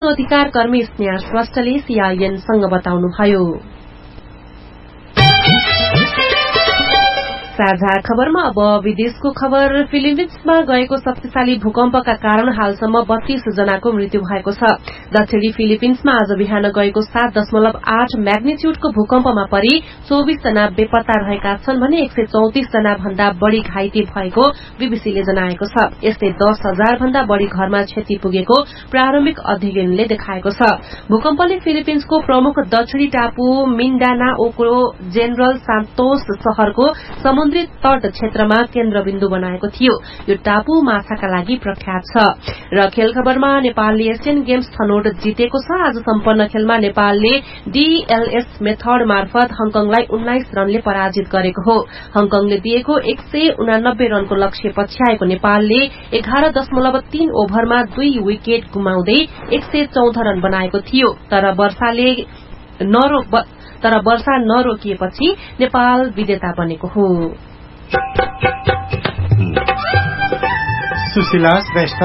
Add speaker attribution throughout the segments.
Speaker 1: वन्य अधिकार कर्मी स्नेहा श्रेष्ठले सीआईएनसँग बताउनुभयो। साझा खबरमा अब विदेशको खबर। फिलिपिन्समा गएको शक्तिशाली भूकम्पका कारण हालसम्म 32 जनाको मृत्यु भएको छ। दक्षिणी फिलिपिन्समा आज बिहान गएको 7.8 म्याग्निच्युडको भूकम्पमा परि 24 जना बेपत्ता रहेका छन् भने 134 जना भन्दा बढ़ी घाइते भएको बीबीसीले जनाएको छ। यस्तै 10,000 भन्दा बढ़ी घरमा क्षति पुगेको प्रारम्भिक अध्ययनले देखाएको छ। भूकम्पले फिलिपिन्सको प्रमुख दक्षिणी टापु मिन्डानाओको जेनरल सान्तोस शहरको समुद्री तट क्षेत्रमा केन्द्रबिन्दु बनाएको थियो। यो टापु माछाका लागि प्रख्यात छ। र खेल खबरमा नेपालले एशियन गेम्स छनौट जितेको छ। आज सम्पन्न खेलमा नेपालले डीएलएस मेथड मार्फत हङकङलाई 19 रनले पराजित गरेको हो। हङकङले दिएको 189 रनको लक्ष्य पछ्याएको नेपालले 11.3 ओभरमा 2 विकेट गुमाउँदै 114 रन बनाएको थियो। तर वर्षा नरोकिएपछि नेपाल विजेता बनेको हो।
Speaker 2: सुशीला श्रेष्ठ।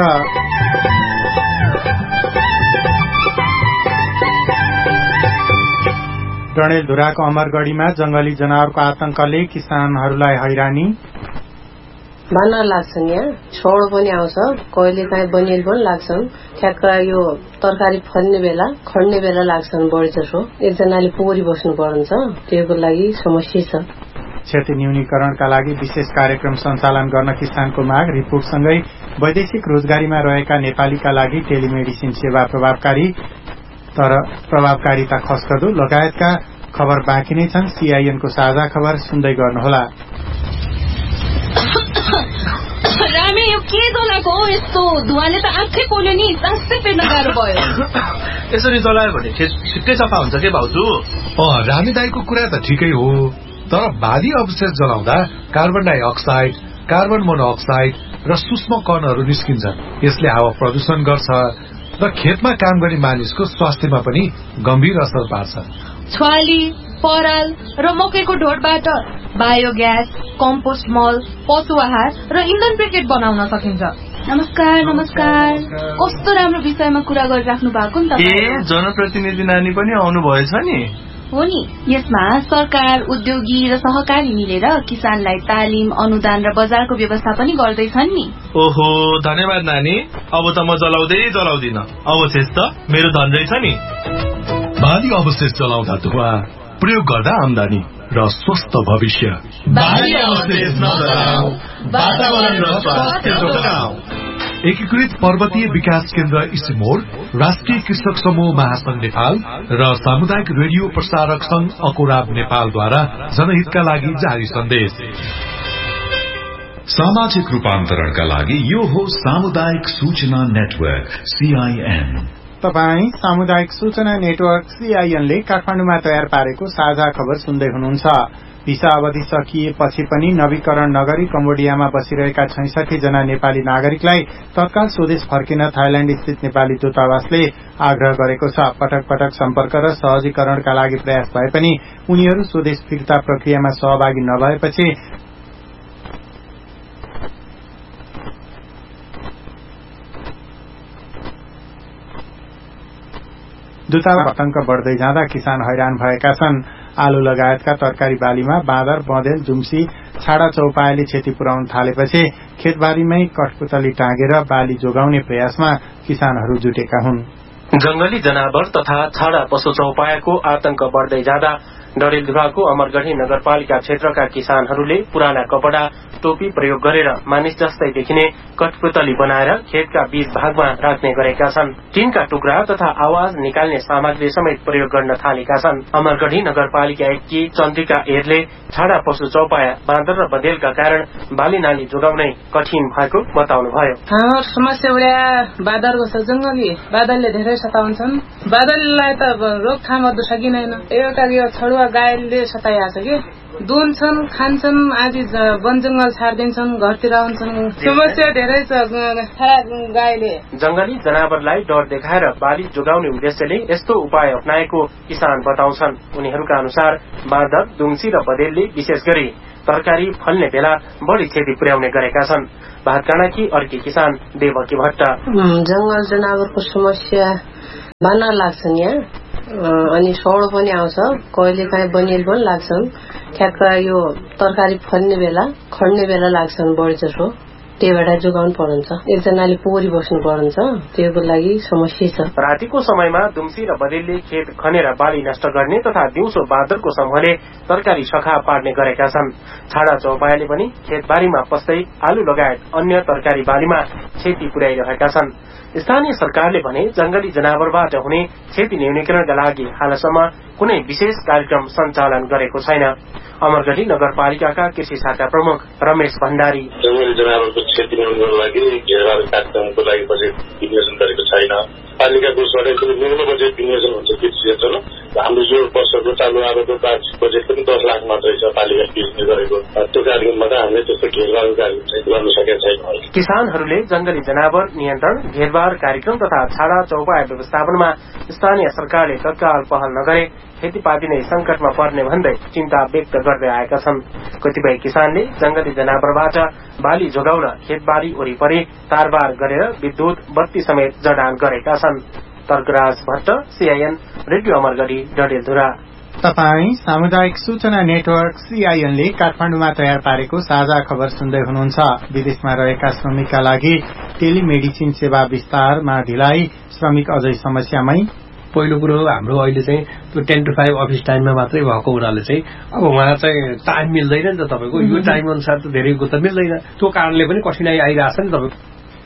Speaker 2: डडेलधुराको अमरगढ़ीमा जंगली जनावरको आतंकले किसानहरूलाई हैरानी।
Speaker 3: बानर लाग्छन्, यहाँ छोड पनि आउँछ, कहिले काहीँ बनियल पनि लाग्छन्। ठ्याक्क यो तरकारी फल्ने बेला खड्ने बेला लाग्छन् बढी जसो। एकजनाले पोखरी बस्नु पर्छ, त्यसको लागि समस्या छ।
Speaker 2: क्षति न्यूनीकरणका लागि विशेष कार्यक्रम सञ्चालन गर्न किसानको माग। रिपोर्टसँगै वैदेशिक रोजगारीमा रहेका नेपालीका लागि टेलिमेडिसिन सेवा प्रभावकारी, तर प्रभावकारिता खस्कदो लगायतका खबर बाँकी नै छन्। सीआईएनको साझा खबर सुन्दै गर्नुहोला।
Speaker 4: रामे यो के जलाएको हो? यस्तो धुवाले त आँखै पोल्यो नि, सासै फेर्न गाह्रो भयो।
Speaker 5: यसरी जलायो भने छिट्टै सफा हुन्छ के भाउजू?
Speaker 6: रामे दाईको कुरा त ठिकै हो, तर बाली अवशेष जलाउँदा कार्बन डाइअक्साइड, कार्बन मोनोअक्साइड र सूक्ष्म कणहरू निस्किन्छन्। यसले हावा प्रदूषण गर्छ र खेतमा काम गर्ने मानिसको स्वास्थ्यमा पनि गम्भीर असर पार्छ।
Speaker 4: छ्वाली, पराल र मकैको ढोडबाट बायोग्यास, कम्पोस्ट मल, पशु आहार र इन्धन ब्रिकेट बनाउन सकिन्छ। नमस्कार। कस्तो राम्रो विषयमा कुरा गरिराख्नु भएको नि तपाईँ।
Speaker 5: जनप्रतिनिधि नानी पनि आउनु भएछ नि?
Speaker 4: हो नि। यसमा सरकार, उद्योगी र सहकारी मिलेर किसानलाई तालिम, अनुदान र बजारको व्यवस्था पनि गर्दैछन् नि।
Speaker 5: ओहो, धन्यवाद नानी। अब त म जलाउँदिन। अवशेष त मेरो धन रहेछ नि।
Speaker 6: बाली अवशेष जलाउँदा धुवा, प्रयोग गर्दा आमदानी र स्वस्थ भविष्य।
Speaker 5: बाली अवशेष नजलाऊ, वातावरण र स्वास्थ्य जोगाऊ।
Speaker 6: एकीकृत पर्वतीय विकास केन्द्र इसिमोर, राष्ट्रिय कृषक समूह महासंघ नेपाल र सामुदायिक रेडियो प्रसारक संघ अकोराब नेपालद्वारा जनहितका लागि जारी सन्देश।
Speaker 7: सामाजिक रूपान्तरणका लागि यो हो सामुदायिक सूचना नेटवर्क सीआईएन।
Speaker 2: तपाई सामुदायिक सूचना नेटवर्क सीआईएनले काठमाडौँमा तयार पारेको साझा खबर सुन्दै हुनुहुन्छ। भिसा अवधि सकिएपछि पनि नवीकरण नगरी कम्बोडियामा बसिरहेका 66 जना नेपाली नागरिकलाई तत्काल स्वदेश फर्किन थाइल्याण्ड स्थित नेपाली दूतावासले आग्रह गरेको छ। पटक पटक सम्पर्क र सहजीकरणका लागि प्रयास भए पनि उनीहरू स्वदेश फिर्ता प्रक्रियामा सहभागी नभएपछि दूतावास आतंक बढ़दै जाँदा किसान हैरान भएका छन्। आलु लगायतका तरकारी बालीमा बाँदर, बँदेल, जुम्सी, छाडा चौपायाले क्षति पुर्याउन थालेपछि खेतबारीमै कठपुतली टाँगेर बाली जोगाउने प्रयासमा किसानहरू जुटेका हुन्।
Speaker 8: जंगली जनावर तथा छाडा पशु चौपायाको आतंक बढ़दै जाँदा डडेलधुराको अमरगढ़ी नगरपालिका क्षेत्रका किसानहरूले पुराना कपड़ा, टोपी प्रयोग गरेर मानिस जस्तै देखिने कठपुतली बनाएर खेतका बीच भागमा राख्ने गरेका छन्। टिनका टुक्रा तथा आवाज निकाल्ने सामग्री समेत प्रयोग गर्न थालेका छन्। अमरगढ़ी नगरपालिका 1 की चन्द्रिका एरले छाडा पशु चौपाया, बाँदर र बँदेलका कारण बाली नाली जोगाउनै कठिन भएको बताउनुभयो।
Speaker 3: समस्या उडा बाँदरको छ, जंगली बाँदरले धेरै सताउँछन्। बाँदरलाई त रोकथाम गर्न सकिँदैन। एउटा यो छडुवा गाईले सताइहाल्छ कि दुन्छन्, खान्छन्, आदि वन जंगल छाड्दिन्छन्, घरतिर आउँछन्। समस्या धेरै छ गाईले।
Speaker 8: जंगली जनावरलाई डर देखाएर बाली जोगाउने उद्देश्यले यस्तो उपाय अपनाएको किसान बताउँछन्। उनीहरूका अनुसार बाँदर, दुम्सी र बँदेलले विशेष गरी तरकारी फल्ने बेला बढ़ी क्षति पुर्याउने गरेका छन्। भातकाँडाकी अर्की किसान देवकी भट्ट।
Speaker 3: जंगल जनावरको समस्या
Speaker 9: बाना लाग्छन् यहाँ अनि सौडो पनि आउँछ, कहिले काहीँ बनियल पनि लाग्छन्। ठ्याक्क यो तरकारी फल्ने बेला खड्ने बेला लाग्छन् बढी जसो, त्यहीबाट जोगाउनु पर्छ। एकजनाले पोरी बस्नु पर्छ, त्यसको लागि समस्या छ।
Speaker 8: रातिको समयमा दुम्सी र बदेलले खेत खनेर बाली नष्ट गर्ने तथा दिउँसो बाँदरको समूहले तरकारी सखा पार्ने गरेका छन्। छाडा चौपायाले पनि खेतबारीमा पस्दै आलु लगायत अन्य तरकारी बालीमा क्षति पुर्याइरहेका छन्। स्थानीय सरकारले भने जंगली जनावरबाट हुने क्षति न्यूनीकरणका लागि हालसम्म कुनै विशेष कार्यक्रम सञ्चालन गरेको छैन। अमरगढी नगरपालिकाका कृषि शाखा प्रमुख रमेश भण्डारी
Speaker 10: जंगली जनावरको क्षति न्यूनीकरणको लागि घेरबार कार्यक्रमको लागि बजेट विनियोजन गरेको छैन। पालिकाको सडकको न्यून बजेट विनियोजन हुन्छ कृषि क्षेत्रमा। हाम्रो यो वर्षको चालु आरोपको वार्षिक बजेट पनि 10 लाख मात्रै छ पालिका विनियोजन गरेको। त्यो कार्यक्रमबाट हामीले त्यस्तो घेरबार कार्यक्रम गर्न सकेका छैनौँ।
Speaker 8: किसानहरूले जंगली जनावर नियन्त्रण, घेरबार कार्यक्रम तथा छाडा चौपाया व्यवस्थापनमा स्थानीय सरकारले तत्काल पहल नगरे खेतीपाती नै संकटमा पर्ने भन्दै चिन्ता व्यक्त गर्दै आएका छन्। कतिपय किसानले जंगली जनावरबाट बाली जोगाउन खेतबारी वरिपरि तारबार गरेर विद्युत बत्ती समेत जडान गरेका छन्। Tarkaraj Bhatt, CIN radio Amargadhi, Dadeldhura.
Speaker 2: तपाई सामुदायिक सूचना नेटवर्क CIN ले काठमाडौँमा तयार पारेको साझा खबर सुन्दै हुनुहुन्छ। विदेशमा रहेका श्रमिकका लागि टेलिमेडिसिन सेवा विस्तारमा ढिलाइ, श्रमिक अझै समस्यामै।
Speaker 11: पहिलो कुरो हाम्रो अहिले चाहिँ त्यो 10 to 5 अफिस टाइममा मात्रै भएको हुनाले चाहिँ अब उहाँ चाहिँ टाइम मिल्दैन नि त तपाईँको, यो टाइम अनुसार त धेरैको त मिल्दैन। त्यो कारणले पनि कठिनाई आइरहेछ नि तपाईँको।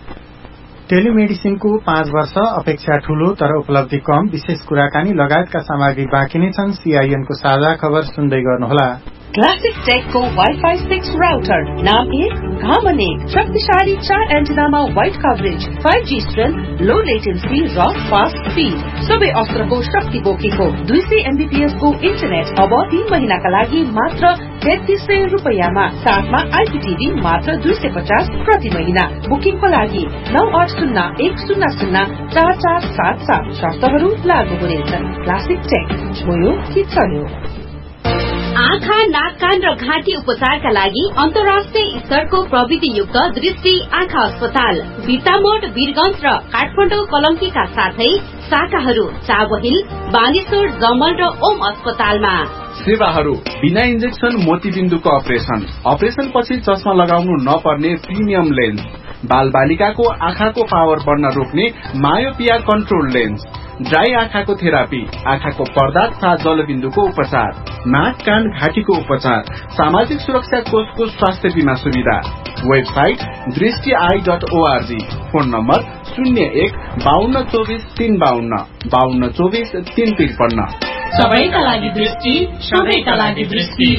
Speaker 2: टेलिमेडिसिनको 5 वर्ष अपेक्षा ठूलो तर उपलब्धि कम, विशेष कुराकानी लगायतका सामग्री बाँकी नै छन्। CIN को साझा खबर सुन्दै गर्नुहोला।
Speaker 12: क्लासिक टेकको वाइफाई 6 राउटर, नाम 1 घामन 1, शक्तिशाली 4 एन्टिनामा वाइड कभरेज, 5G स्ट्रेन्थ, लो लेटेन्सी र फास्ट स्पीड, सबै अस्त्रको शक्ति बोकेको 200 MBPS को इन्टरनेट अब 3 महिनाका लागि मात्र 3300 रुपैयाँमा, साथमा IPTV मात्र 250 प्रति महिना। बुकिङको लागि 9801004477, शर्तहरू लागू हुनेछन्। क्लासिक टेक, छोयो कि चल्यो।
Speaker 13: आँखा, नाक, कान र घाँटी उपचारका लागि अन्तर्राष्ट्रिय स्तरको प्रविधियुक्त दृष्टि आँखा अस्पताल भित्तामोड, वीरगंज र काठमाडौँ कलङ्कीका साथै शाखाहरू चाबहिल, बानेश्वर, जमल र ओम अस्पतालमा।
Speaker 14: सेवाहरू बिना इन्जेक्सन मोतीबिन्दुको अपरेसन पछि चस्मा लगाउनु नपर्ने प्रिमियम लेन्स, बाल बालिकाको आँखाको पावर बढ्न रोक्ने मायोपिया कन्ट्रोल लेन्स, ड्राई आँखाको थेरापी, आँखाको पर्दा तथा जलबिन्दुको उपचार, नाक, कान, घाँटीको उपचार, सामाजिक सुरक्षा कोषको स्वास्थ्य बीमा सुविधा। Website दृष्टि.org, phone number 01-5224-352, 5224-353।
Speaker 12: सबैका लागि दृष्टि, सबैका लागि दृष्टि।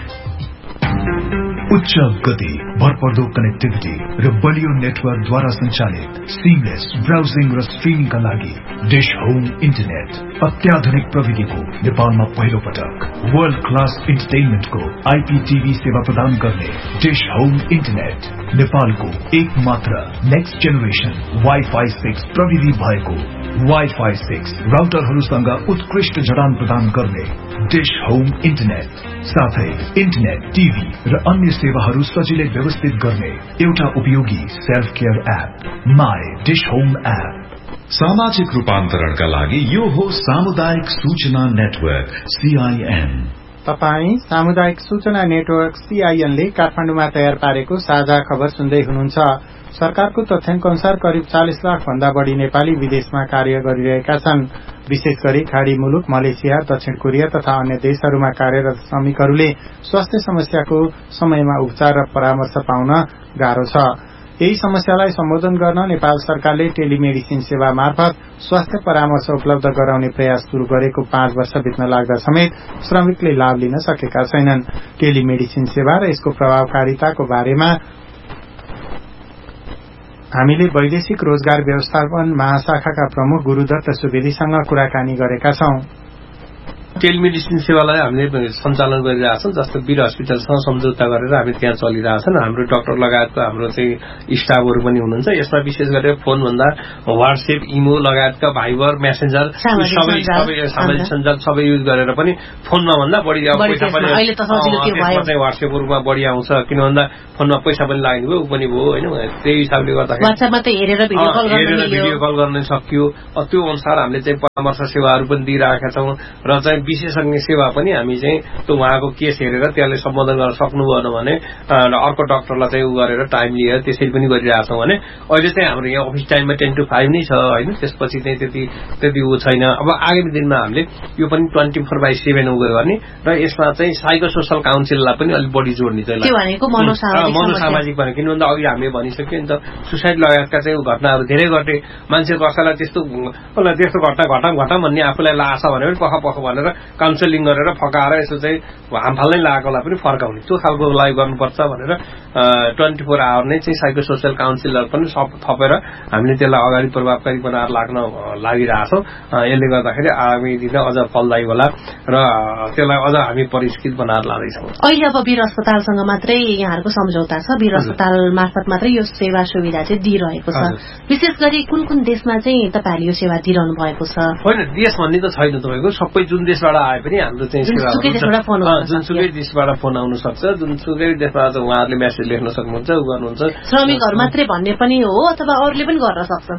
Speaker 7: उच्च गति, भरपर्दो कनेक्टिभिटी र बलियो नेटवर्कद्वारा सञ्चालित सिमलेस ब्राउजिङ र स्ट्रिमिङका लागि डिश होम इन्टरनेट, अत्याधुनिक प्रविधिको नेपालमा पहिलो पटक वर्ल्ड क्लास इन्टरटेनमेन्टको IPTV सेवा प्रदान गर्ने डिश होम इन्टरनेट, नेपालको एक मात्र नेक्स्ट जेनेरेसन वाइफाई 6 प्रविधि भएको वाइफाई 6 राउटरहरूसँग उत्कृष्ट जडान प्रदान गर्ने डिश होम इन्टरनेट, साथै इन्टरनेट, टिभी र अन्य सेवाहरू सजिलै व्यवस्थित गर्ने एउटा उपयोगी self care app, my dish home app. सामाजिक रूपान्तरणका लागि यो हो सामुदायिक सूचना नेटवर्क CIN।
Speaker 2: तपाई सामुदायिक सूचना नेटवर्क CIN ले काठमाडौँमा तयार पारेको साझा खबर सुन्दै हुनुहुन्छ। सरकारको तथ्याङ्क अनुसार करिब 40 लाख भन्दा बढ़ी नेपाली विदेशमा कार्य गरिरहेका छन्। विशेष गरी खाड़ी मुलुक मलेसिया, दक्षिण कोरिया तथा अन्य देशहरूमा कार्यरत श्रमिकहरूले स्वास्थ्य समस्याको समयमा उपचार र परामर्श पाउन गाह्रो छ। यही समस्यालाई सम्बोधन गर्न नेपाल सरकारले टेलिमेडिसिन सेवा मार्फत स्वास्थ्य परामर्श उपलब्ध गराउने प्रयास शुरू गरेको 5 वर्ष बित्न लाग्दा समेत श्रमिकले लाभ लिन सकेका छैनन्। टेलिमेडिसिन सेवा र यसको प्रभावकारिताको बारेमा हामीले वैदेशिक रोजगार व्यवस्थापन महाशाखाका प्रमुख गुरूदत्त सुवेदीसँग कुराकानी गरेका छौं।
Speaker 11: टेलिमेडिसिन सेवालाई हामीले सञ्चालन गरिरहेका छौँ। जस्तो वीर हस्पिटलसँग सम्झौता गरेर हामी त्यहाँ चलिरहेछन्। हाम्रो डाक्टर लगायतको हाम्रो चाहिँ स्टाफहरू पनि हुनुहुन्छ। यसमा विशेष गरेर फोनभन्दा व्हाट्सएप, इमो लगायतका भाइबर, मेसेन्जर सबै सामाजिक सञ्जाल सबै युज गरेर पनि फोनमा भन्दा बढी पैसा पनि व्हाट्सएपहरूमा बढी आउँछ। किन भन्दा फोनमा पैसा पनि लाग्ने भयो, ऊ पनि भयो होइन। त्यही हिसाबले गर्दाखेरि
Speaker 1: हेरेर
Speaker 11: भिडियो कल गर्न सकियो। त्यो अनुसार हामीले चाहिँ परामर्श सेवाहरू पनि दिइरहेका छौँ र चाहिँ विशेषज्ञ सेवा पनि हामी चाहिँ त्यो उहाँको केस हेरेर त्यसले सम्बोधन गर्न सक्नु भएन भने अर्को डाक्टरलाई चाहिँ उ गरेर टाइम लिएर त्यसरी पनि गरिरहेछौँ भने अहिले चाहिँ हाम्रो यहाँ अफिस टाइममा 10 to 5 नै छ होइन। त्यसपछि चाहिँ त्यति ऊ छैन। अब आगामी दिनमा हामीले यो पनि 24/7 गर्ने र यसमा चाहिँ साइको सोसल काउन्सिललाई पनि अलिक बढी जोड्ने चाहिँ मनोसामाजिक भने। किन भन्दा अघि हामीले भनिसक्यो नि त सुसाइड लगायतका चाहिँ घटनाहरू धेरै घटे। मान्छे कसैलाई त्यस्तो घटा भन्ने आफूलाई लाग्छ भने पनि पख भनेर काउन्सिलिङ गरेर फकाएर यसो चाहिँ हामफाल नै लागेकोलाई पनि फर्काउने त्यो खालको लागि गर्नुपर्छ भनेर 24 आवर नै चाहिँ साइको सोसल काउन्सिलर पनि थपेर हामीले त्यसलाई अगाडि प्रभावकारी बनाएर लाग्न लागिरहेछौँ। यसले गर्दाखेरि आगामी दिनमा अझ फलदायी होला र त्यसलाई अझ हामी परिष्कृत बनाएर लाँदैछौँ।
Speaker 1: अहिले अब वीर अस्पतालसँग मात्रै यहाँहरूको सम्झौता छ, वीर अस्पताल मार्फत मात्रै यो सेवा सुविधा चाहिँ दिइरहेको छ। विशेष गरी कुन कुन देशमा चाहिँ तपाईँहरूले यो सेवा दिइरहनु भएको छ?
Speaker 11: होइन, देश भन्ने त छैन तपाईँको, सबै जुन देशबाट आए पनि हाम्रो चाहिँ जुनसुकै देशबाट फोन आउन सक्छ। जुनसुकै देशबाट उहाँहरूले मेसेज लेख्न सक्नुहुन्छ, उ गर्नुहुन्छ।
Speaker 1: श्रमिकहरू मात्रै भन्ने पनि हो अथवा अरूले पनि गर्न सक्छ?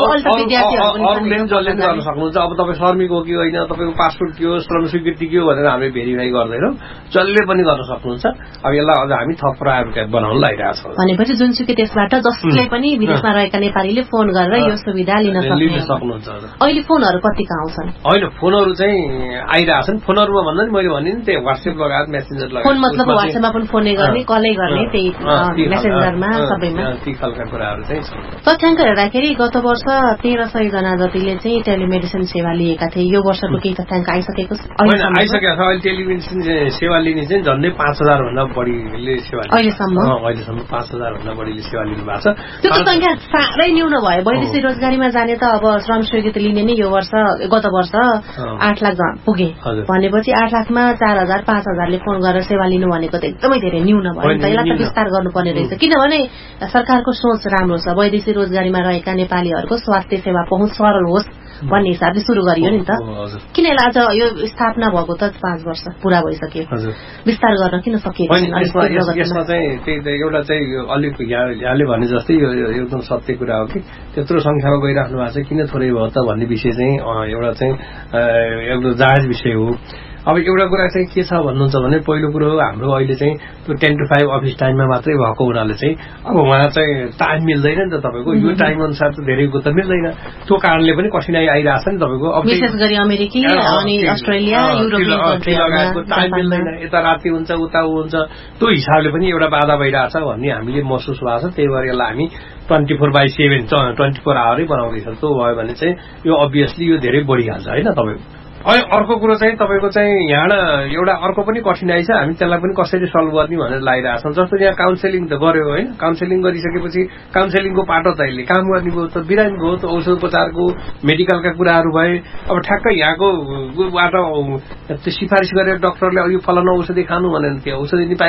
Speaker 11: अरूले पनि जसले पनि गर्न सक्नुहुन्छ। अब तपाईँ श्रमिक हो कि होइन, तपाईँको पासपोर्ट के हो, श्रम स्वीकृति के हो भनेर हामीले भेरिफाई गर्दैनौँ। जसले पनि गर्न सक्नुहुन्छ। अब यसलाई अझ हामी थप प्रायोरिटी बनाउन लागिरहेका छौँ।
Speaker 1: भनेपछि जुनसुकै देशबाट जसले पनि विदेशमा रहेका नेपालीले फोन गरेर यो सुविधा लिन
Speaker 11: सक्नुहुन्छ।
Speaker 1: अहिले फोनहरू कतिका आउँछन्?
Speaker 11: होइन, फोनहरू चाहिँ आइरहेछन्। फोनहरूमा भन्दा नि मैले भने नि त्यही व्हाट्सएप लगायत मेसेन्जर लगायत।
Speaker 1: फोन मतलब व्हाट्सएपमा पनि फोनै गर्ने, कलै गर्ने, त्यही मेसेन्जरमा सबैमा
Speaker 11: ती खालका कुराहरू चाहिँ छ।
Speaker 1: तथ्याङ्क हेर्दाखेरि गत वर्ष 1300 जना जतिले चाहिँ टेलिमेडिसिन सेवा लिएका थिए। यो वर्षको केही तथ्याङ्क आइसकेको छ?
Speaker 11: आइसकेको छ। अहिले टेलिमेडिसिन सेवा लिने चाहिँ झन्डै 5000 भन्दा बढीले सेवा
Speaker 1: अहिलेसम्म
Speaker 11: 5000 भन्दा बढीले सेवा लिनु भएको छ।
Speaker 1: त्यो त संख्या साह्रै न्यून भयो। वैदेशिक रोजगारीमा जाने त अब श्रम स्वीकृति लिने नै यो वर्ष गत वर्ष 8 लाख पुगे भनेपछि 8 लाखमा 4000 5000ले फोन गरेर सेवा लिनु भनेको त एकदमै धेरै न्यून भयो। यसलाई त विस्तार गर्नुपर्ने रहेछ। किनभने सरकारको सोच राम्रो छ, वैदेशिक रोजगारीमा रहेका नेपालीहरूको स्वास्थ्य सेवा पहुँच सरल होस् भन्ने हिसाबले सुरु गरियो नि त। किन आज यो स्थापना भएको त 5 वर्ष पूरा भइसक्यो, विस्तार गर्न किन सकिएको छैन?
Speaker 11: यसमा चाहिँ त्यही एउटा चाहिँ अलिक यहाँले भने जस्तै यो एकदम सत्य कुरा हो कि त्यत्रो संख्यामा गइराख्नु भएको छ, किन थोरै भयो त भन्ने विषय चाहिँ एउटा चाहिँ एकदम जायज विषय हो। अब एउटा कुरा चाहिँ के छ भन्नुहुन्छ भने पहिलो कुरो हाम्रो अहिले चाहिँ त्यो 10 to 5 अफिस टाइममा मात्रै भएको हुनाले चाहिँ अब उहाँ चाहिँ टाइम मिल्दैन नि त तपाईँको। यो टाइम अनुसार त धेरैको त मिल्दैन। त्यो कारणले पनि कठिनाई आइरहेछ नि तपाईँको। अब
Speaker 1: विशेष गरी अमेरिकी अनि अस्ट्रेलिया युरोपियन कन्ट्रीहरुमा
Speaker 11: टाइम मिल्दैन, यता राति हुन्छ उता हुन्छ, त्यो हिसाबले पनि एउटा बाधा भइरहेछ भन्ने हामीले महसुस भएको छ। त्यही भएर यसलाई हामी 24/7 24 आवरै बनाउँदैछौँ। त्यो भयो भने चाहिँ यो अभियसली यो धेरै बढिहाल्छ होइन तपाईँको। अनि अर्को कुरो चाहिँ तपाईँको चाहिँ यहाँ एउटा अर्को पनि कठिनाई छ, हामी त्यसलाई पनि कसरी सल्भ गर्ने भनेर लागिरहेछौँ। जस्तो यहाँ काउन्सेलिङ त गर्यो होइन, काउन्सेलिङ गरिसकेपछि काउन्सेलिङको पाटो त अहिले काम गर्ने भयो, त बिरामी भयो, त औषध उपचारको मेडिकलका कुराहरू भए। अब ठ्याक्कै यहाँकोबाट त्यो सिफारिस गरेर डक्टरले अघि फलाना औषधि खानु भनेर त्यो औषधि नि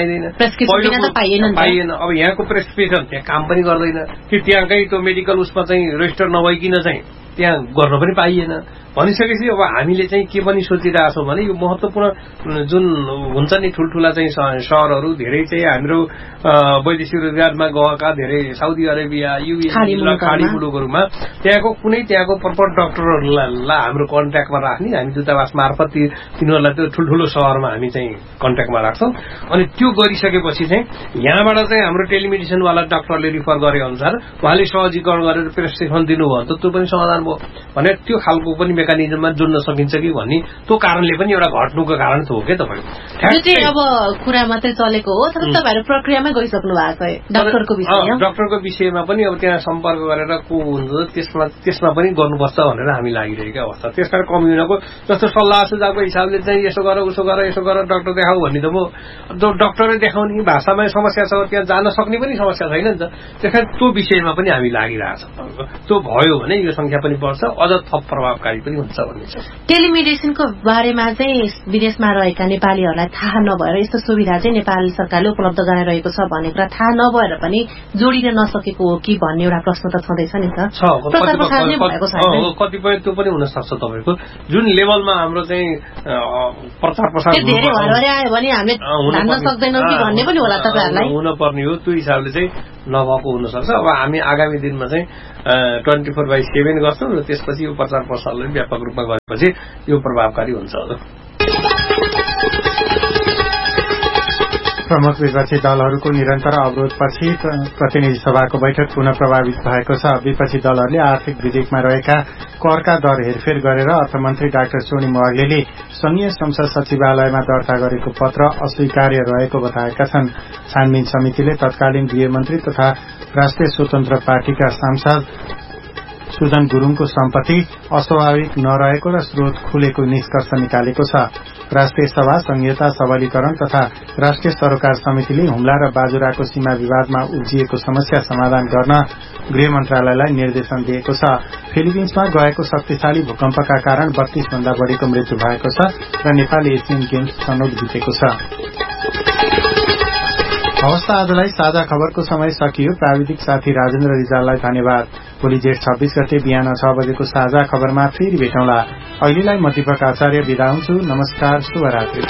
Speaker 11: पाइएन। अब यहाँको प्रेसक्रिप्सन त्यहाँ काम पनि गर्दैन कि त्यहाँकै त्यो मेडिकल उसमा चाहिँ रेजिस्टर नभइकन चाहिँ त्यहाँ गर्न पनि पाइएन भनिसकेपछि अब हामीले चाहिँ के पनि सोचिरहेछौँ भने यो महत्त्वपूर्ण जुन हुन्छ नि ठुल्ठुला चाहिँ सहरहरू धेरै चाहिँ हाम्रो वैदेशिक रोजगारमा गएका धेरै साउदी अरेबिया युएस खाडी मुलुकहरूमा त्यहाँको प्रपर डाक्टरहरूलाई हाम्रो कन्ट्याक्टमा राख्ने, हामी दूतावास मार्फत तिनीहरूलाई त्यो ठुल्ठुलो सहरमा हामी चाहिँ कन्ट्याक्टमा राख्छौँ। अनि त्यो गरिसकेपछि चाहिँ यहाँबाट चाहिँ हाम्रो टेलिमेडिसिनवाला डाक्टरले रिफर गरे अनुसार उहाँले सहजीकरण गरेर प्रेसक्रिप्सन दिनुभयो त त्यो पनि समाधान भयो भने त्यो खालको पनि मेकानिजममा जोड्न सकिन्छ कि भन्ने त्यो कारणले पनि एउटा घट्नुको कारण हो क्या तपाईँको।
Speaker 1: अब कुरा मात्रै चलेको हो, तपाईँहरू प्रक्रियामै गइसक्नु भएको छ
Speaker 11: डाक्टरको विषयमा पनि अब त्यहाँ सम्पर्क गरेर को हुन्छ त्यसमा पनि गर्नुपर्छ भनेर हामी लागिरहेको अवस्था। त्यसकारण कम्युनको जस्तो सल्लाह सुझावको हिसाबले चाहिँ यसो गर उसो गर डाक्टर देखाऊ भन्ने त म डाक्टरै देखाउने भाषामा समस्या छ, त्यहाँ जान सक्ने पनि समस्या छैन नि त। त्यसकारण त्यो विषयमा पनि हामी लागिरहेछौँ। त्यो भयो भने यो संख्या पनि बढ्छ, अझ थप प्रभावकारी पनि हुन्छ भन्ने छ।
Speaker 1: टेलिमेडिसिनको बारेमा चाहिँ विदेशमा रहेका नेपालीहरूलाई थाहा नभएर यस्तो सुविधा चाहिँ नेपाल सरकारले उपलब्ध गराइरहेको छ भन्ने कुरा थाहा नभएर पनि जोडिन नसकेको हो कि भन्ने एउटा प्रश्न त छँदैछ नि त।
Speaker 11: कतिपय त्यो पनि हुन सक्छ तपाईँको जुन लेभलमा हाम्रो चाहिँ प्रचार प्रसार
Speaker 1: धेरै हरहरे आयो भने हामीले धान्न सक्दैनौँ कि भन्ने पनि होला तपाईँहरूलाई
Speaker 11: हुनुपर्ने हो। त्यो हिसाबले चाहिँ नभएको हुनसक्छ। अब हामी आगामी दिनमा चाहिँ 24/7 गर्छौँ र त्यसपछि यो प्रचार प्रसारले व्यापक रूपमा गरेपछि यो प्रभावकारी हुन्छ।
Speaker 2: प्रमुख विपक्षी दलहरूको निरन्तर अवरोधपछि प्रतिनिधि सभाको बैठक पुनः प्रभावित भएको छ। विपक्षी दलहरूले आर्थिक विधेयकमा रहेका करका दर हेरफेर गरेर अर्थमन्त्री डाक्टर सोनिम वाग्लेले संघीय संसद सचिवालयमा दर्ता गरेको पत्र अस्वीकार्य रहेको बताएका छन्। छानबिन समितिले तत्कालीन गृहमन्त्री तथा राष्ट्रिय स्वतन्त्र पार्टीका सांसद सुजन गुरूङको सम्पत्ति अस्वाभाविक नरहेको र स्रोत खुलेको निष्कर्ष निकालेको छ। राष्ट्रिय सभा संघीयता सबलीकरण तथा राष्ट्रिय सरोकार समितिले हुम्ला र बाजुराको सीमा विवादमा उब्जिएको समस्या समाधान गर्न गृह मन्त्रालयलाई निर्देशन दिएको छ। फिलिपिन्समा गएको शक्तिशाली भूकम्पका कारण 32 भन्दा बढ़ीको मृत्यु भएको छ र नेपाल एसियन गेम्स छनौट जितेको छ। हवस् त आजलाई साझा खबरको समय सकियो। प्राविधिक साथी राजेन्द्र रिजाललाई धन्यवाद। भोलि जेठ 26 गते बिहान 6 बजेको साझा खबरमा फेरि भेटौँला। अहिलेलाई म दीपक आचार्य बिदा हुन्छु। नमस्कार, शुभरात्रि।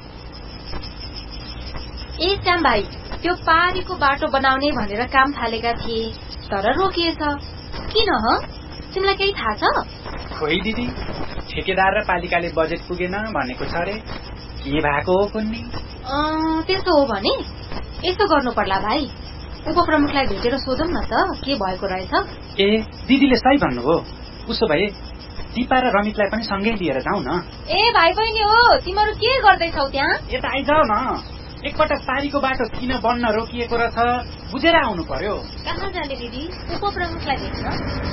Speaker 4: ए श्याम भाइ, त्यो पारीको बाटो बनाउने भनेर काम थालेका थिए तर रोकिएछ। किन ह? तिमीलाई केही थाहा छ?
Speaker 15: खोइ दिदी, ठेकेदार र पालिकाले बजेट पुगेन भनेको छ रे। के भएको हो कुन्नी?
Speaker 4: त्यस्तो हो भने यसो गर्नु पर्ला भाइ, उपप्रमुखलाई भेटेर सोधौँ न त के भएको रहेछ।
Speaker 15: ए दिदीले सही भन्नुभयो। उसो भए दिपा र रमितलाई पनि सँगै लिएर जाउँ न।
Speaker 4: ए भाइ बहिनी हो, तिमीहरू के गर्दैछौ त्यहाँ?
Speaker 15: यता आइजाऊ न। एकपटक पारीको बाटो किन बन्न रोकिएको रहेछ बुझेर आउनु पर्यो।
Speaker 4: कहाँ जाने दिदी? उपप्रमुखलाई भेट्न।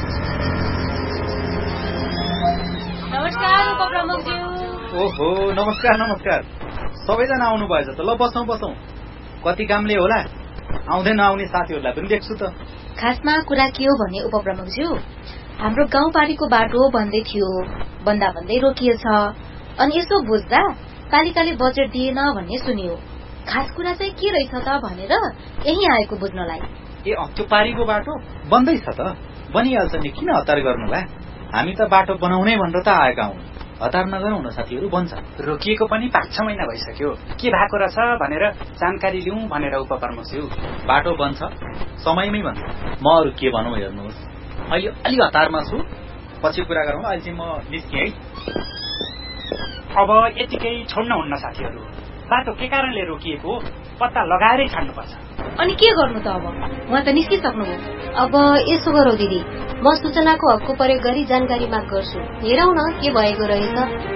Speaker 4: नमस्कार उपप्रमुखज्यू।
Speaker 15: ओहो, नमस्कार नमस्कार। सबैजना आउनु भएछ त। ल बसौँ बसौँ। कति कामले होला, आउँदै नआउने साथीहरूलाई पनि देख्छु त।
Speaker 4: खासमा कुरा के हो भने उपप्रमुखज्यू, हाम्रो गाउँपारीको बाटो भन्दै थियो, भन्दा भन्दै रोकिएछ। अनि यसो बुझ्दा पालिकाले बजेट दिएन भन्ने सुनियो। खास कुरा चाहिँ के रहेछ त भनेर यही आएको बुझ्नलाई।
Speaker 15: ए त्यो पारीको बाटो बन्दैछ त। बनिहाल्छ नि, किन हतार गर्नुला? हामी त बाटो बनाउनै भनेर त आएका हौं। हतार नगरौँ न साथीहरू, बन्छ। रोकिएको पनि 5-6 महिना भइसक्यो। के भएको रहेछ भनेर जानकारी लिउँ भनेर उपप्रमुखज्यू। बाटो बन्छ, समयमै भन्छ। म अरू के भनौँ हेर्नुहोस्, अहिले अलि हतारमा छु, पछि कुरा गरौँ। अहिले चाहिँ म निस्केँ है। अब यतिकै छोड्न हुन्न साथीहरू। बाटो के कारणले रोकिएको पत्ता लगाएरै छाड्नुपर्छ।
Speaker 4: अनि के गर्नु त अब? उहाँ त निस्किसक्नुभयो।
Speaker 9: अब यसो गरौँ दिदी, म सूचनाको हकको प्रयोग गरी जानकारी माग गर्छु। हेरौँ न के भएको रहेछ।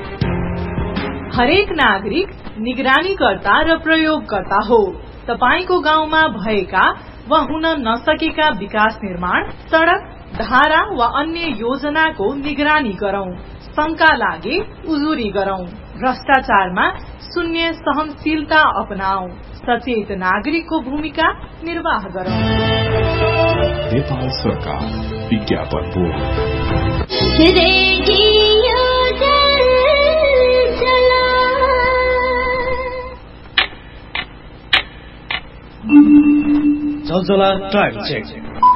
Speaker 16: हरेक नागरिक निगरानीकर्ता र प्रयोगकर्ता हो। तपाईको गाउँमा भएका वा हुन नसकेका विकास निर्माण, सड़क, धारा वा अन्य योजनाको निगरानी गरौं। शंका लागे उजुरी गरौं। भ्रष्टाचारमा शून्य सहनशीलता अपनाऊ। सचेत नागरिकको भूमिका निर्वाह गरौं।
Speaker 17: नेपाल सरकार विज्ञापन बोर्ड।
Speaker 18: जलजला टाइम चेक।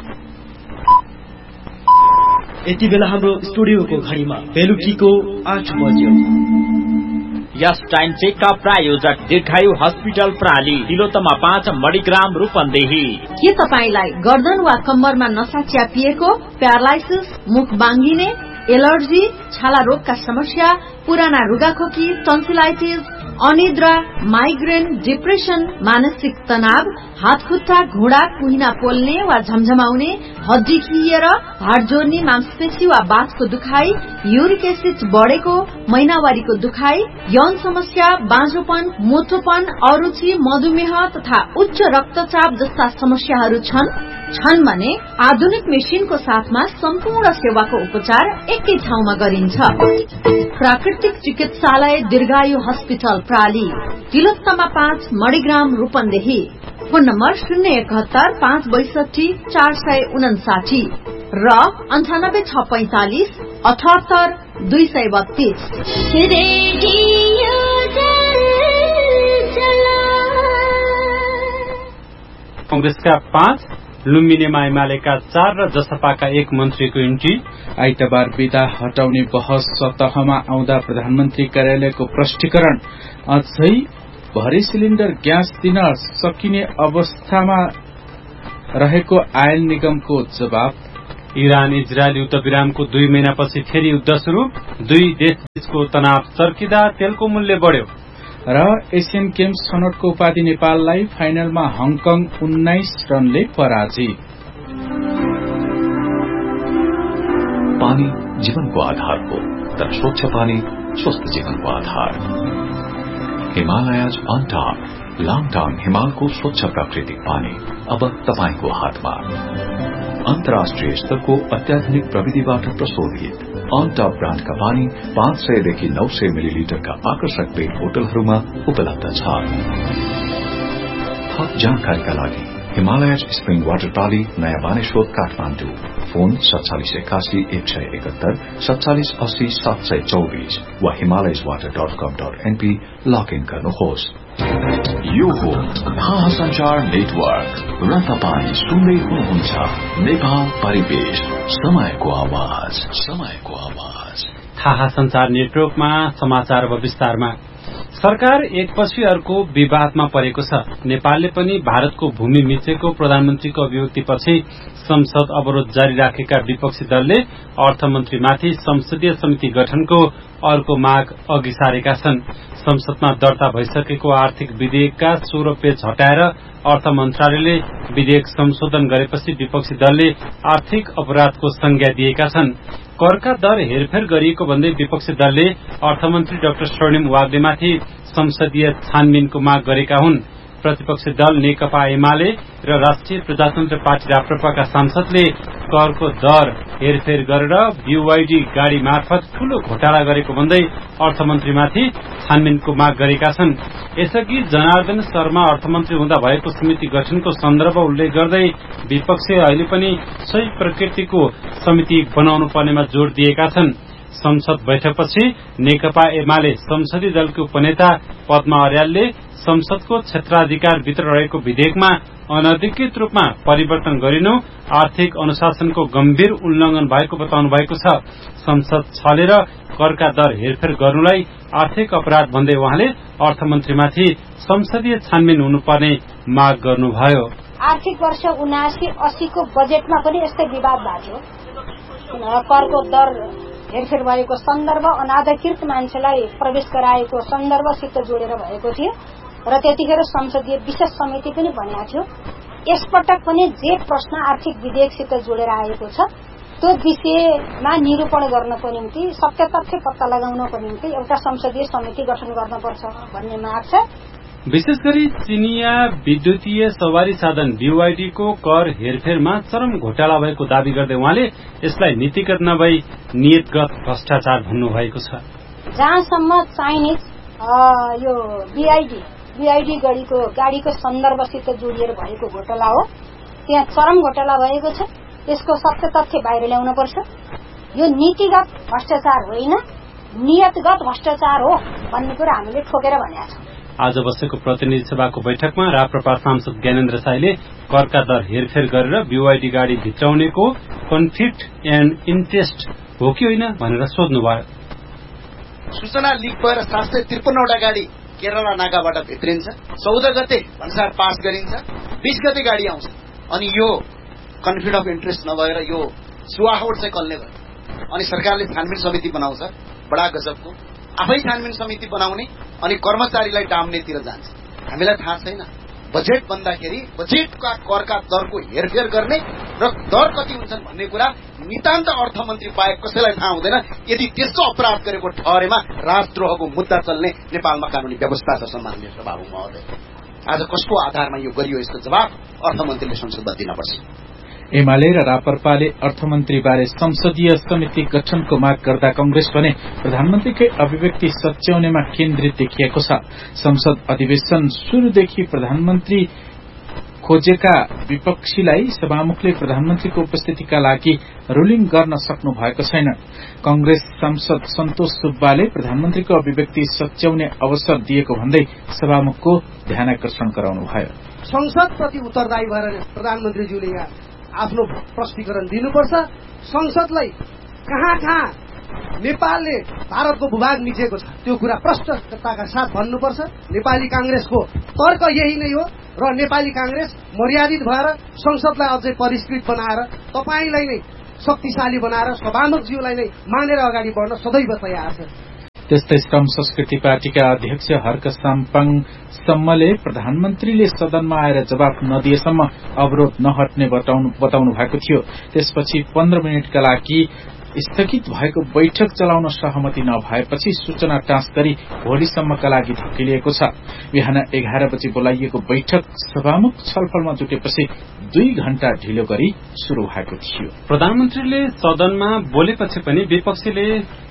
Speaker 18: यति बेला हाम्रो स्टुडियोको घडीमा बेलुकीको 8 बज्यो।
Speaker 19: यस टाइम चेकका प्रायोजक दीर्घायु हस्पिटल प्राली, तिलोत्तमा 5 मणिग्राम रूपन्देही।
Speaker 20: के तपाईलाई गर्दन वा कम्मरमा नसा च्यापिएको, प्यारालाइसिस, मुख बाङ्गिने, एलर्जी, छाला रोगका समस्या, पुराना रुगाखोकी, टन्सिलाइटिस, अनिद्रा, माइग्रेन, डिप्रेसन, मानसिक तनाव, हात खुट्टा, घुँडा, कुहिना पोल्ने वा झमझमाउने, हड्डी खिएर, हाड जोड्ने, मांसपेशी वा बाथको दुखाई, युरिक एसिड बढेको, महिनावारीको दुखाई, यौन समस्या, बाँझोपन, मोटोपन, अरुचि, मधुमेह तथा उच्च रक्तचाप जस्ता समस्याहरू छन् भने आधुनिक मेसिनको साथमा सम्पूर्ण सेवाको उपचार एकै ठाउँमा गरिन्छ। प्राकृतिक चिकित्सालय दीर्घायु hospital प्राली, Tilottama 5 Manigram Rupandehi. Phone number 071 562 459। र 98645 78 232।
Speaker 21: कांग्रेसका 5, लुम्बिनीमा एमालेका 4 र जसपाका 1 मन्त्रीको इन्ट्री।
Speaker 14: आइतबार बिदा हटाउने बहस सतहमा आउँदा प्रधानमन्त्री कार्यालयको प्रष्टीकरण। अझै भरि सिलिन्डर ग्यास दिन सकिने अवस्थामा रहेको आयल निगमको जवाब।
Speaker 21: इरान इजरायल युद्धविरामको 2 महिनापछि फेरि युद्ध शुरू। 2 देशबीचको तनाव चर्किँदा तेलको मूल्य बढ्यो।
Speaker 14: र एशियन गेम्स छनौटको उपाधि नेपाललाई, फाइनलमा हङकङ 19 रनले पराजित।
Speaker 17: पानी जीवनको आधार हो, तर स्वच्छ पानी स्वस्थ जीवनको आधार। हिमालयज अन टॉप, लाङटाङ हिमालको स्वच्छ प्राकृतिक पानी अब तपाईको हातमा। अन्तर्राष्ट्रिय स्तरको अत्याधुनिक प्रविधिबाट प्रशोधित अन टॉप ब्रान्डका पानी 500 देखि 900 मिलिलिटरका आकर्षक पेट बोतलहरूमा उपलब्ध छ। थप जानकारीका लागि हिमालयज स्प्रिङ वाटर प्राली, नयाँ बानेश्वर, काठमाडौँ। फोन 4781 171 4780 724 वा himalayaswater.com.np लगइन गर्नुहोस्। यो हो थाहा संचार नेटवर्क र तपाईं सुन्दै हुनुहुन्छ नेपाल परिवेश, समयको आवाज।
Speaker 21: थाहा संचार नेटवर्कमा समाचार अब विस्तारमा। सरकार एकपछि अर्को विवादमा परेको छ। नेपालले पनि भारतको भूमि मिचेको प्रधानमन्त्रीको अभिव्यक्तिपछि संसद अवरोध जारी राखेका विपक्षी दलले अर्थमन्त्रीमाथि संसदीय समिति गठनको अर्को माग अघि सारेका छन्। संसदमा दर्ता भइसकेको आर्थिक विधेयकका 16 पेज हटाएर अर्थ मन्त्रालयले विधेयक संशोधन गरेपछि विपक्षी दलले आर्थिक अपराधको संज्ञा दिएका छन्। करका दर हेरफेर गरिएको भन्दै विपक्षी दलले अर्थमन्त्री डाक्टर स्वर्णिम वाग्लेमाथि संसदीय छानबिनको माग गरेका हुन्। प्रतिपक्षी दल नेकपा एमाले र राष्ट्रिय प्रजातन्त्र पार्टी राप्रपाका सांसदले करको दर हेरफेर गरेर बीवाईडी गाड़ी मार्फत ठूलो घोटाला गरेको भन्दै अर्थमन्त्रीमाथि छानबिनको माग गरेका छन्। यसअघि जनार्दन शर्मा अर्थमन्त्री हुँदा भएको समिति गठनको सन्दर्भ उल्लेख गर्दै विपक्षी अहिले पनि सही प्रकृतिको समिति बनाउनु पर्नेमा जोड़ दिएका छन्। संसद बैठकपछि नेकपा एमाले संसदीय दलको उपनेता पद्मा अर्यालले संसदको क्षेत्राधिकार भित्र रहेको विधेयकमा अनधिकृत रूपमा परिवर्तन गरिनु आर्थिक अनुशासनको गम्भीर उल्लंघन भएको बताउनु भएको छ। संसद छलेर करका दर हेरफेर गर्नुलाई आर्थिक अपराध भन्दै उहाँले अर्थमन्त्रीमाथि संसदीय छानबिन हुनुपर्ने माग गर्नुभयो।
Speaker 22: आर्थिक वर्ष 79-80 को बजेटमा पनि यस्तै विवाद भएको करको दर हेरफेर भएको सन्दर्भ अनाधिकृत मान्छेलाई प्रवेश गराएको सन्दर्भसित जोडेर भएको थियो र त्यतिखेर संसदीय विशेष समिति पनि बनेको थियो। यसपटक पनि जे प्रश्न आर्थिक विधेयकसित जोडेर आएको छ त्यो विषयमा निरूपण गर्नको निम्ति, सत्य तथ्य पत्ता लगाउनको निम्ति एउटा संसदीय समिति गठन गर्नुपर्छ भन्ने माग छ।
Speaker 21: विशेष गरी चिनिया विद्युतीय सवारी साधन बीवाईडी को कर हेरफेरमा चरम घोटाला भएको दावी गर्दै उहाँले यसलाई नीतिगत नभई नियतगत भ्रष्टाचार भन्नुभएको छ।
Speaker 22: जहाँसम्म चाइनिज यो बीआईडी गाड़ीको सन्दर्भसित जोडिएर भएको घोटाला हो, त्यहाँ चरम घोटाला भएको छ। यसको सत्य तथ्य बाहिर ल्याउन पर्छ। यो नीतिगत भ्रष्टाचार होइन, नियतगत भ्रष्टाचार हो भन्ने कुरा हामीले ठोकेर भनेका छौं।
Speaker 21: आज बसेको प्रतिनिधि सभाको बैठकमा राप्रपा सांसद ज्ञानेन्द्र साईले करका दर हेरफेर गरेर बीवाईडी गाड़ी भित्राउनेको कन्फ्लिक्ट एण्ड इन्ट्रेस्ट हो कि होइन भनेर सोध्नुभयो।
Speaker 23: सूचना लिक भएर 753 वटा गाड़ी केरला नागाबाट भित्रिन्छ। 14 गते भन्सार पास गरिन्छ, 20 गते गाड़ी आउँछ। अनि यो कन्फ्लिक्ट अफ इन्ट्रेस्ट नभएर यो सुवाहोड चाहिँ कसले गर्यो? अनि सरकारले छानबिन समिति बनाउँछ। बडा गजबको आफै छानबिन समिति बनाउने अनि कर्मचारीलाई डाम्नेतिर जान्छ। हामीलाई थाहा छैन बजेट भन्दाखेरि बजेटका करका दरको हेरफेर गर्ने र दर कति हुन्छन् भन्ने कुरा नितान्त अर्थमन्त्री बाहेक कसैलाई थाहा हुँदैन। यदि त्यसको अपराध गरेको ठहरेमा राजद्रोहको मुद्दा चल्ने नेपालमा कानूनी व्यवस्था छ। सम्माननीय सभामुख महोदय, आज कसको आधारमा यो गरियो यसको जवाब अर्थमन्त्रीले संसदमा दिनुपर्छ।
Speaker 14: एमाले र राप्रपाले अर्थमन्त्रीबारे संसदीय समिति गठनको माग गर्दा कंग्रेस भने प्रधानमन्त्रीकै अभिव्यक्ति सच्याउनेमा केन्द्रित देखिएको छ। संसद अधिवेशन शुरूदेखि प्रधानमन्त्री
Speaker 3: खोजेका विपक्षीलाई सभामुखले प्रधानमन्त्रीको उपस्थितिका लागि रुलिङ गर्न सक्नु भएको छैन। कंग्रेस सांसद सन्तोष सुब्बाले प्रधानमन्त्रीको अभिव्यक्ति सच्याउने अवसर दिएको भन्दै सभामुखको ध्यानाकर्षण गराउनुभयो।
Speaker 5: संसदप्रति उत्तरदायी भएर प्रधानमन्त्रीज्यूले यहाँ आफ्नो प्रश्नीकरण दिनुपर्छ। संसदलाई कहाँ नेपालले भारतको भूभाग मिचेको छ त्यो कुरा प्रष्टताका साथ भन्नुपर्छ। नेपाली कांग्रेसको तर्क यही नै हो र नेपाली कांग्रेस मर्यादित भएर संसदलाई अझै परिष्कृत बनाएर तपाईलाई नै शक्तिशाली बनाएर सभामुखज्यूलाई नै मानेर अगाडि बढ्न सदैव तयार छ।
Speaker 3: त्यस्तै श्रम संस्कृति पार्टीका अध्यक्ष हर्क साम्पाङ सम्मले प्रधानमन्त्रीले सदनमा आएर जवाफ नदिएसम्म अवरोध नहट्ने बताउनु भएको थियो। त्यसपछि 15 मिनटका लागि स्थगित भएको बैठक चलाउन सहमति नभएपछि सूचना टाँस गरी भोलिसम्मका लागि धकेलिएको छ। बिहान 11 बजे बोलाइएको बैठक सभामुख छलफलमा जुटेपछि 2 घण्टा ढिलो गरी शुरू भएको थियो।
Speaker 21: प्रधानमन्त्रीले सदनमा बोलेपछि पनि विपक्षीले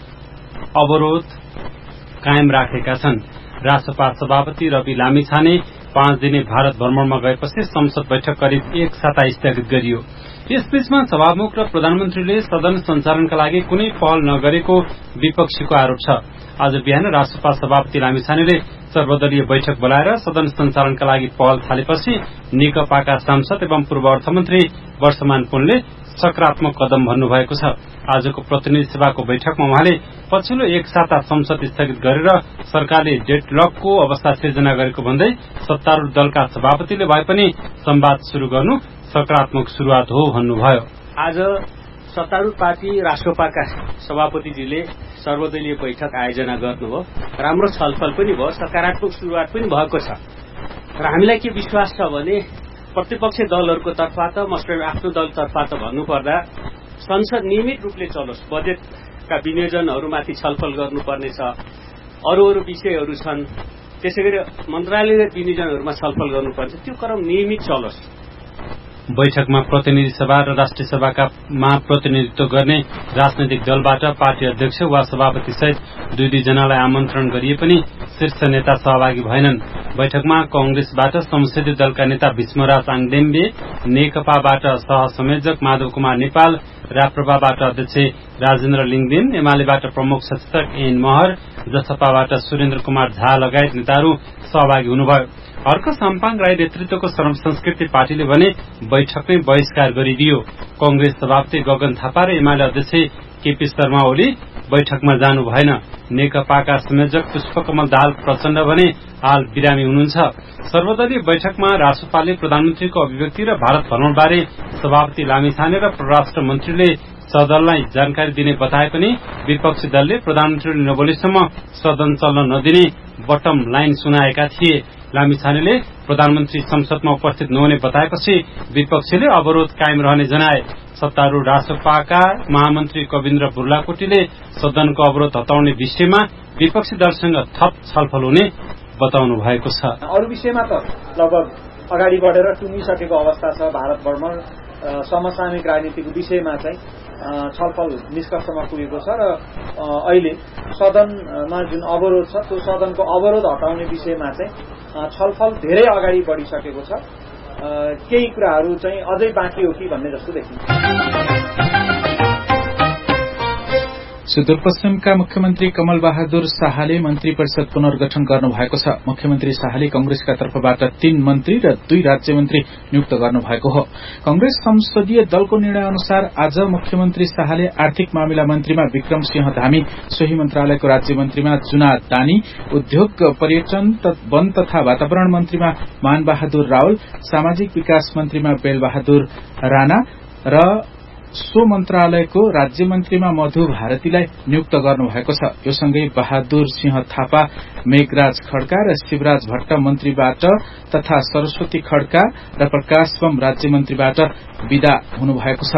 Speaker 21: अवरोध कायम राखेका छन्। रासपा सभापति रवि लामिछाने 5 दिने भारत भ्रमणमा गएपछि संसद बैठक करिब 1 साता स्थगित गरियो। यसबीचमा सभामुख र प्रधानमन्त्रीले सदन सञ्चालनका लागि कुनै पहल नगरेको विपक्षीको आरोप छ। आज बिहान रासपा सभापति लामिछानेले सर्वदलीय बैठक बोलाएर सदन सञ्चालनका लागि पहल थालेपछि नेकपाका सांसद एवं पूर्व अर्थमन्त्री वर्षमान पुनले सकारात्मक कदम भन्नुभएको छ। आजको प्रतिनिधि सभाको बैठकमा उहाँले पछिल्लो 1 साता संसद स्थगित गरेर सरकारले डेडलकको अवस्था सिर्जना गरेको भन्दै सत्तारूढ़ दलका सभापतिले भए पनि संवाद शुरू गर्नु सकारात्मक शुरूआत हो भन्नुभयो।
Speaker 11: आज सत्तारूढ़ पार्टी राष्ट्रपाका सभापतिजीले सर्वदलीय बैठक आयोजना गर्नुभयो। राम्रो छलफल पनि भयो, सकारात्मक शुरूआत पनि भएको छ र हामीलाई के विश्वास छ भने प्रतिपक्षी दलहरूको तर्फबाट आफ्नो दल तर्फबाट भन्नुपर्दा संसद नियमित रूपले चलोस्। बजेटका विनियोजनहरूमाथि छलफल गर्नुपर्नेछ, अरू विषयहरू छन्, त्यसैगरी मन्त्रालयगत विनियोजनहरूमा छलफल गर्नुपर्छ। त्यो क्रम नियमित चलोस्।
Speaker 21: बैठकमा प्रतिनिधि सभा र राष्ट्रिय सभामा प्रतिनिधित्व गर्ने राजनैतिक दलबाट पार्टी अध्यक्ष वा सभापति सहित 2 जनालाई आमन्त्रण गरिए पनि शीर्ष नेता सहभागी भएनन्। बैठकमा कंग्रेसबाट संसदीय दलका नेता भीष्मराज आङदेम्बे, नेकपाबाट सहसंयोजक माधव कुमार नेपाल, राप्रपाबाट अध्यक्ष राजेन्द्र लिङदेन, एमालेबाट प्रमुख सचेतक एन महर, जसपाबाट सुरेन्द्र कुमार झा लगायत नेताहरू सहभागी हुनुभयो। हर्क साम्पाङ राई नेतृत्वको श्रम संस्कृति पार्टीले भने बैठकमै बहिष्कार गरिदियो। कंग्रेस सभापति गगन थापा र एमाले अध्यक्ष केपी शर्मा ओली बैठकमा जानु भएन। नेकपाका संयोजक पुष्पकमल दाहाल प्रचण्ड भने हाल बिरामी हुनुहुन्छ। सर्वदलीय बैठकमा रासपाले प्रधानमन्त्रीको अभिव्यक्ति र भारत भ्रमणबारे सभापति लामिछाने र परराष्ट्र मन्त्रीले सदनलाई जानकारी दिने बताए पनि विपक्षी दलले प्रधानमन्त्रीले नबोलेसम्म सदन चल्न नदिने बटम लाइन सुनाएका थिए। लामिछानेले प्रधानमन्त्री संसदमा उपस्थित नहुने बताएपछि विपक्षीले अवरोध कायम रहने जनाए। सत्तारूढ़ रासपाका महामन्त्री कविन्द्र बुर्लाकोटीले सदनको अवरोध हटाउने विषयमा विपक्षी दलसँग थप छलफल हुने बताउनु भएको छ।
Speaker 6: अरू विषयमा त लगभग अगाडि बढेर टुङ्गिसकेको अवस्था छ। भारत भ्रमण समसामयिक राजनीतिको विषयमा चाहिँ छलफल निष्कर्षमा पुगेको छ र अहिले सदनमा जुन अवरोध छ त्यो सदनको अवरोध हटाउने विषयमा चाहिँ छलफल धेरै अगाडि बढिसकेको छ। केही कुराहरू चाहिँ अझै बाँकी हो कि भन्ने जस्तो देखिन्छ।
Speaker 3: सुदूरपश्चिमका मुख्यमन्त्री कमल बहादुर शाहले मन्त्री परिषद पुनर्गठन गर्नुभएको छ। मुख्यमन्त्री शाहले कंग्रेसका तर्फबाट 3 मन्त्री र 2 राज्य मन्त्री नियुक्त गर्नुभएको हो। कंग्रेस संसदीय दलको निर्णय अनुसार आज मुख्यमन्त्री शाहले आर्थिक मामिला मन्त्रीमा विक्रम सिंह धामी, सोही मन्त्रालयको राज्य मन्त्रीमा जुना दानी, उद्योग पर्यटन वन तथा वातावरण मन्त्रीमा मान बहादुर रावल, सामाजिक विकास मन्त्रीमा बेल बहादुर राणा र सो मन्त्रालयको राज्य मन्त्रीमा मधु भारतीलाई नियुक्त गर्नुभएको छ। यो सँगै बहादुर सिंह थापा, मेघराज खड्का र शिवराज भट्ट मन्त्रीबाट तथा सरस्वती खड्का र प्रकाश बम राज्य मन्त्रीबाट विदा हुनुभएको छ।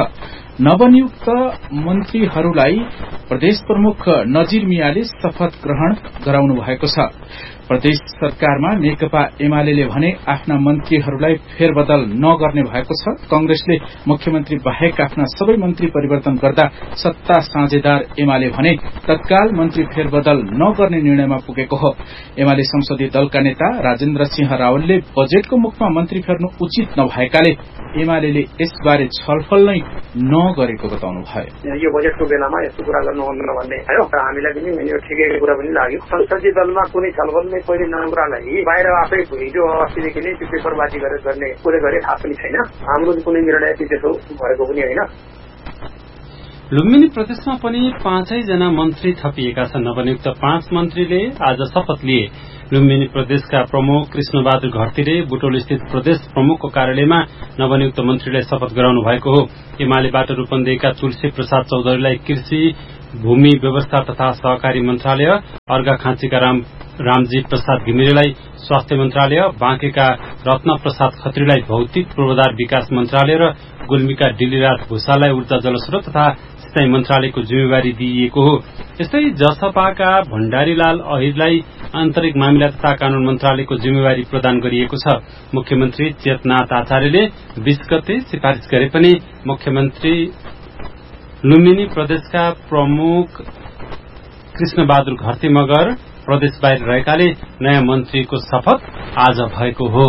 Speaker 3: नवनियुक्त मन्त्रीहरूलाई प्रदेश प्रमुख नजीर मियाले शपथ ग्रहण गराउनु भएको छ। प्रदेश सरकारमा नेकपा एमाले भने आफ्ना मन्त्रीहरूलाई फेरबदल नगर्ने भएको छ। कांग्रेसले मुख्यमन्त्री बाहेक आफ्ना सबै मन्त्री परिवर्तन गर्दा सत्ता साझेदार एमाले भने तत्काल मन्त्री फेरबदल नगर्ने निर्णयमा पुगेको हो। एमाले संसदीय दलका नेता राजेन्द्र सिंह रावलले बजेटको मुखमा मन्त्री फेर्नु उचित नभएकाले एमाले यसबारे छलफल नै नगरेको बताउनु भयो।
Speaker 8: यो बजेटको बेलामा यस्तो कुरा गर्नु हुँदैन भन्ने आयो र हामीलाई पनि यो ठिकैको कुरा पनि लाग्यो। संसदीय दलमा कुनै छलफल नै पहिले नगरालाई बाहिर आफै हिजो अस्तिदेखि नै त्यो पेपरबाजी गरेर गर्ने कुरै गरे थाहा पनि छैन। हाम्रो कुनै निर्णय त्यसो भएको पनि होइन।
Speaker 21: लुम्बिनी प्रदेशमा पनि 5 जना मन्त्री थपिएका छन्। नवनियुक्त 5 मन्त्रीले आज शपथ लिए। लुम्बिनी प्रदेशका प्रमुख कृष्णबहादुर घरतीले बुटोल स्थित प्रदेश प्रमुखको कार्यालयमा नवनियुक्त मन्त्रीलाई शपथ गराउनु भएको हो। एमालेबाट रूपन्देहीका तुलसी प्रसाद चौधरीलाई कृषि भूमि व्यवस्था तथा सहकारी मन्त्रालय, अर्घाखाँचीका रामजी प्रसाद घिमिरेलाई स्वास्थ्य मन्त्रालय, बाँकेका रत्न प्रसाद खत्रीलाई भौतिक पूर्वाधार विकास मन्त्रालय र गुल्मीका डिलीराज भूषाललाई ऊर्जा जलस्रोत तथा सिंचाई मन्त्रालयको जिम्मेवारी दिइएको हो। यस्तै जसपाका भण्डारीलाल अहिरलाई आन्तरिक मामिला तथा कानून मन्त्रालयको जिम्मेवारी प्रदान गरिएको छ। मुख्यमन्त्री चेतनाथ आचार्यले 20 गते सिफारिश गरे पनि मुख्यमन्त्री लुम्बिनी प्रदेशका प्रमुख कृष्णबहादुर घरती मगर प्रदेश बाहिर रहेकाले नयाँ मन्त्रीको शपथ आज भएको हो।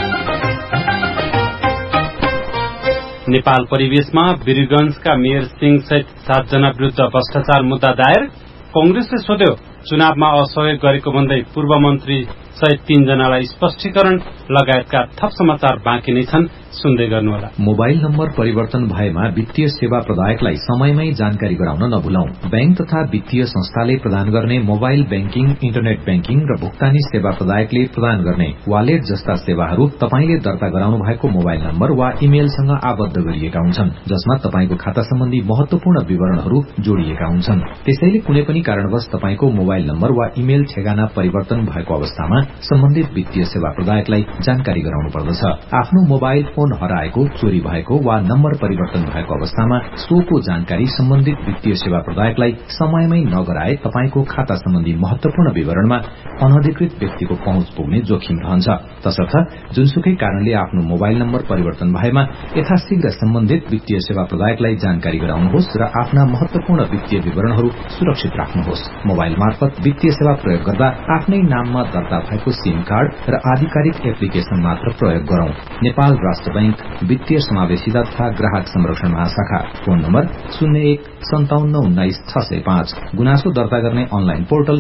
Speaker 21: नेपाल परिवेशमा वीरगंजका मेयर सिंह सहित 7 जना विरूद्ध भ्रष्टाचार मुद्दा दायर। कांग्रेसले सोध्यो चुनावमा असहयोग गरेको भन्दै पूर्व मन्त्री सहित 3 जनालाई स्पष्टीकरण लगायतका थप समाचार बाँकी नै छन्। सुन्दै गर्नुहोला।
Speaker 10: मोबाइल नम्बर परिवर्तन भएमा वित्तीय सेवा प्रदायकलाई समयमै जानकारी गराउन नभुलौं। बैंक तथा वित्तीय संस्थाले प्रदान गर्ने मोबाइल बैंकिङ, इन्टरनेट बैंकिङ र भुक्तानी सेवा प्रदायकले प्रदान गर्ने वालेट जस्ता सेवाहरू तपाईले दर्ता गराउनु भएको मोबाइल नम्बर वा इमेलसँग आबद्ध गरिएका हुन्छन्, जसमा तपाईको खाता सम्बन्धी महत्वपूर्ण विवरणहरू जोडिएका हुन्छन्। त्यसैले कुनै पनि कारणवश तपाईको मोबाइल नम्बर वा इमेल ठेगाना परिवर्तन भएको अवस्थामा सम्बन्धित वित्तीय सेवा प्रदायकलाई जानकारी गराउनु पर्दछ। आफ्नो मोबाइल फोन हराएको, चोरी भएको वा नम्बर परिवर्तन भएको अवस्थामा सोको जानकारी सम्बन्धित वित्तीय सेवा प्रदायकलाई समयमै नगराए तपाईको खाता सम्बन्धी महत्वपूर्ण विवरणमा अनधिकृत व्यक्तिको पहुँच पुग्ने जोखिम रहन्छ। तसर्थ जुनसुकै कारणले आफ्नो मोबाइल नम्बर परिवर्तन भएमा यथाशीघ्र सम्बन्धित वित्तीय सेवा प्रदायकलाई जानकारी गराउनुहोस् र आफ्ना महत्वपूर्ण वित्तीय विवरणहरू सुरक्षित राख्नुहोस्। मोबाइल मार्फत वित्तीय सेवा प्रयोग गर्दा आफ्नै नाममा दर्ता भएको सिम कार्ड र आधिकारिक एप्लिकेशन मात्र प्रयोग गरौं। नेपाल राष्ट्र बैंक वित्तीय समावेशिता तथा ग्राहक संरक्षण महाशाखा। Phone number 01-5719-605। गुनासो दर्ता गर्ने अनलाइन पोर्टल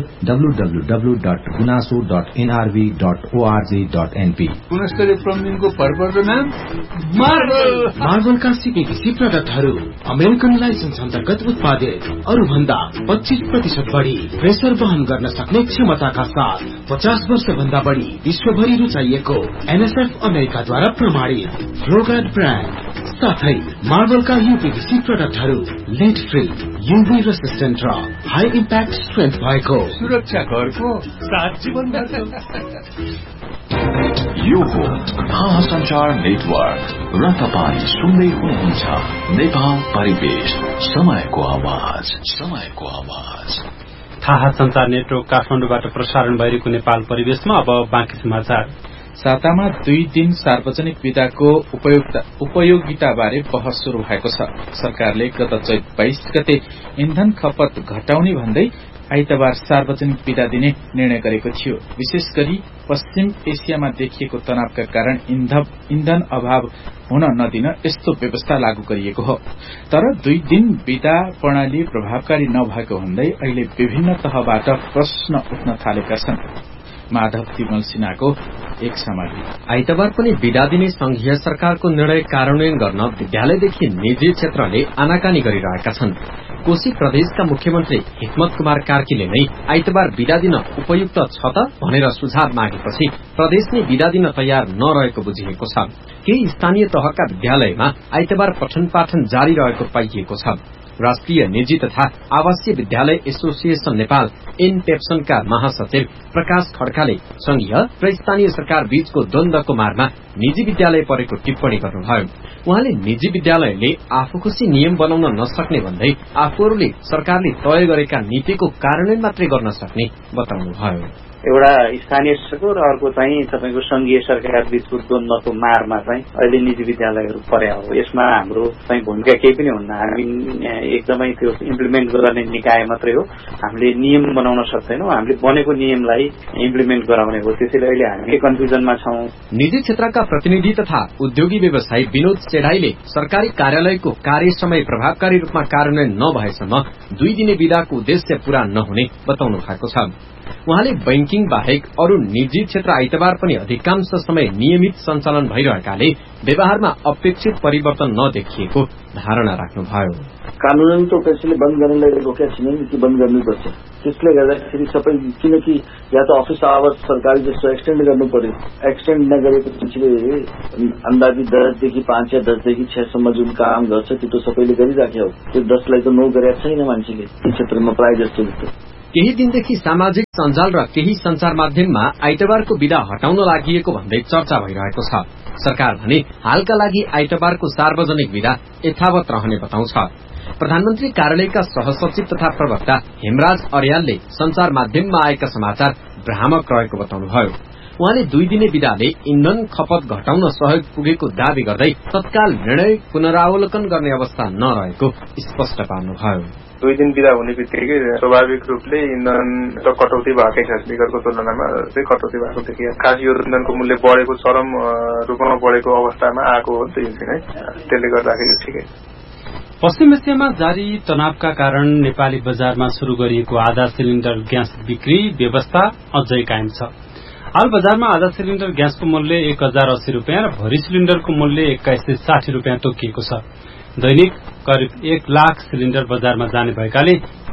Speaker 10: www.gunaso.nrv.org.np।
Speaker 13: गुणस्तरीय प्लम्बिङको भरपर्दो नाम
Speaker 24: मार्बलका सिकेसी प्रडक्टहरू अमेरिकन लाइसेन्स अन्तर्गत उत्पादित, अरू भन्दा 25% बढ़ी प्रेसर वहन गर्न सक्ने क्षमताका साथ 50 वर्ष भन्दा बढ़ी विश्वभरि रुचाइएको NSF अमेरिकाद्वारा प्रमाणित फ्लोगार्ड ब्रान्ड साथै मार्बलका यूपीवीसी प्रडक्टहरू लेड फ्री, यूवी रेसिस्टेन्ट र हाई इम्प्याक्ट स्ट्रेन्थ भएको
Speaker 13: सुरक्षा घरको साथ जीवन
Speaker 17: यो हो महासञ्चार नेटवर्क र तपाईँ सुन्दै हुनुहुन्छ नेपाल परिवेश, समयको आवाज।
Speaker 21: थाहा संचार नेटवर्क काठमाडौँबाट प्रसारण भइरहेको नेपाल परिवेशमा अब बाँकी समाचार।
Speaker 3: सातामा 2 दिन सार्वजनिक विदाको उपयोगिताबारे बहस शुरू भएको छ। सरकारले गत चैत 22 गते इन्धन खपत घटाउने भन्दै आइतबार सार्वजनिक विदा दिने निर्णय गरेको थियो। विशेष गरी पश्चिम एसियामा देखिएको तनावका कारण इन्धन अभाव हुन नदिन यस्तो व्यवस्था लागू गरिएको हो। तर 2 दिन विदा प्रणाली प्रभावकारी नभएको भन्दै अहिले विभिन्न तहबाट प्रश्न उठ्न थालेका छन्। माधव तिमल सिन्हाको एक सामग्री।
Speaker 25: आइतबार पनि विदा दिने संघीय सरकारको निर्णय कार्यान्वयन गर्न विद्यालयदेखि निजी क्षेत्रले आनाकानी गरिरहेका छन्। कोशी प्रदेशका मुख्यमन्त्री हिक्मत कुमार कार्कीले नै आइतबार विदा दिन उपयुक्त छ त भनेर सुझाव मागेपछि प्रदेश नै विदा दिन तयार नरहेको बुझिएको छ। केही स्थानीय तहका विद्यालयमा आइतबार पठन पाठन जारी रहेको पाइएको छ। राष्ट्रिय निजी तथा आवासीय विद्यालय एसोसिएशन नेपाल एनपेप्सनका महासचिव प्रकाश खड्काले संघीय र स्थानीय सरकार बीचको द्वन्द्वको मारमा निजी विद्यालय परेको टिप्पणी गर्नुभयो। उहाँले निजी विद्यालयले आफू खुशी नियम बनाउन नसक्ने भन्दै आफूहरूले सरकारले तय गरेका नीतिको कार्यान्वयन मात्रै गर्न सक्ने बताउनुभयो।
Speaker 1: एउटा स्थानीय सरकार र अर्को चाहिँ तपाईको संघीय सरकार बीचको द्वन्द्वको मारमा चाहिँ अहिले निजी विद्यालयहरू पर्या हो। यसमा हाम्रो चाहिँ भूमिका केही पनि हुन्न। हामी एकदमै त्यो इम्प्लिमेन्ट गर्ने निकाय मात्रै हो। हामीले नियम बनाउन सक्दैनौँ। हामीले बनेको नियमलाई इम्प्लिमेन्ट गराउने हो। त्यसैले अहिले हामी कन्फ्युजनमा छौं।
Speaker 25: निजी क्षेत्रका प्रतिनिधि तथा उद्योगी व्यवसायी विनोद चेडाईले सरकारी कार्यालयको कार्य समय प्रभावकारी रूपमा कार्यान्वयन नभएसम्म 2 दिने विदाको उद्देश्य पूरा नहुने बताउनु भएको छ। उहाँले बैंकिङ बाहेक अरू निजी क्षेत्र आइतबार पनि अधिकांश समय नियमित सञ्चालन भइरहेकाले व्यवहारमा अपेक्षित परिवर्तन नदेखिएको धारणा राख्नुभयो।
Speaker 2: कानून तो कसैले बन्द गर्नलाई रोकेका छैनन् कि बन्द गर्नुपर्छ। त्यसले गर्दाखेरि सबै किनकि या त अफिस आवर्स सरकारी जस्तो एक्सटेन्ड गर्नु पर्यो। एक्सटेन्ड नगरेपछि अन्दाजी 10 देखि 5 या 10 देखि 6 सम्म जुन काम गर्छ त्यो त सबैले गरिराख्यो हो। त्यो 10 लाई त नो गरेका छैन मान्छेले यी क्षेत्रमा प्राय जस्तो।
Speaker 25: केही दिनदेखि सामाजिक सञ्जाल र केही संचार माध्यममा आइतबारको विदा हटाउन लागिएको भन्दै चर्चा भइरहेको छ। सरकार भने हालका लागि आइतबारको सार्वजनिक विदा यथावत रहने बताउँछ। प्रधानमन्त्री कार्यालयका सहसचिव तथा प्रवक्ता हेमराज अर्यालले संचार माध्यममा आएका समाचार भ्रामक रहेको बताउनुभयो। उहाँले 2 दिने विदाले इन्धन खपत घटाउन सहयोग पुगेको दावी गर्दै तत्काल निर्णय पुनरावलोकन गर्ने अवस्था नरहेको स्पष्ट पार्नुभयो।
Speaker 7: 2 दिन बिदा हुने बित्तिकै स्वाभाविक रूपले इन्धन त कटौती भएकै छ। स्पिकरको तुलनामा चाहिँ कटौती भएको देखियो। खास यो इन्धनको मूल्य बढेको चरम रूपमा बढेको अवस्थामा आएको हो नि त यो चाहिँ। त्यसले गर्दाखेरि ठिकै।
Speaker 21: पश्चिम एसियामा जारी तनावका कारण नेपाली बजारमा शुरू गरिएको आधा सिलिण्डर ग्यास बिक्री व्यवस्था अझै कायम छ। हाल बजारमा आधा सिलिण्डर ग्यासको मूल्य 1080 रुपियाँ र भरि सिलिण्डरको मूल्य 2160 रुपियाँ तोकिएको छ। दैनिक करिब 1 लाख सिलिण्डर बजारमा जाने भएकाले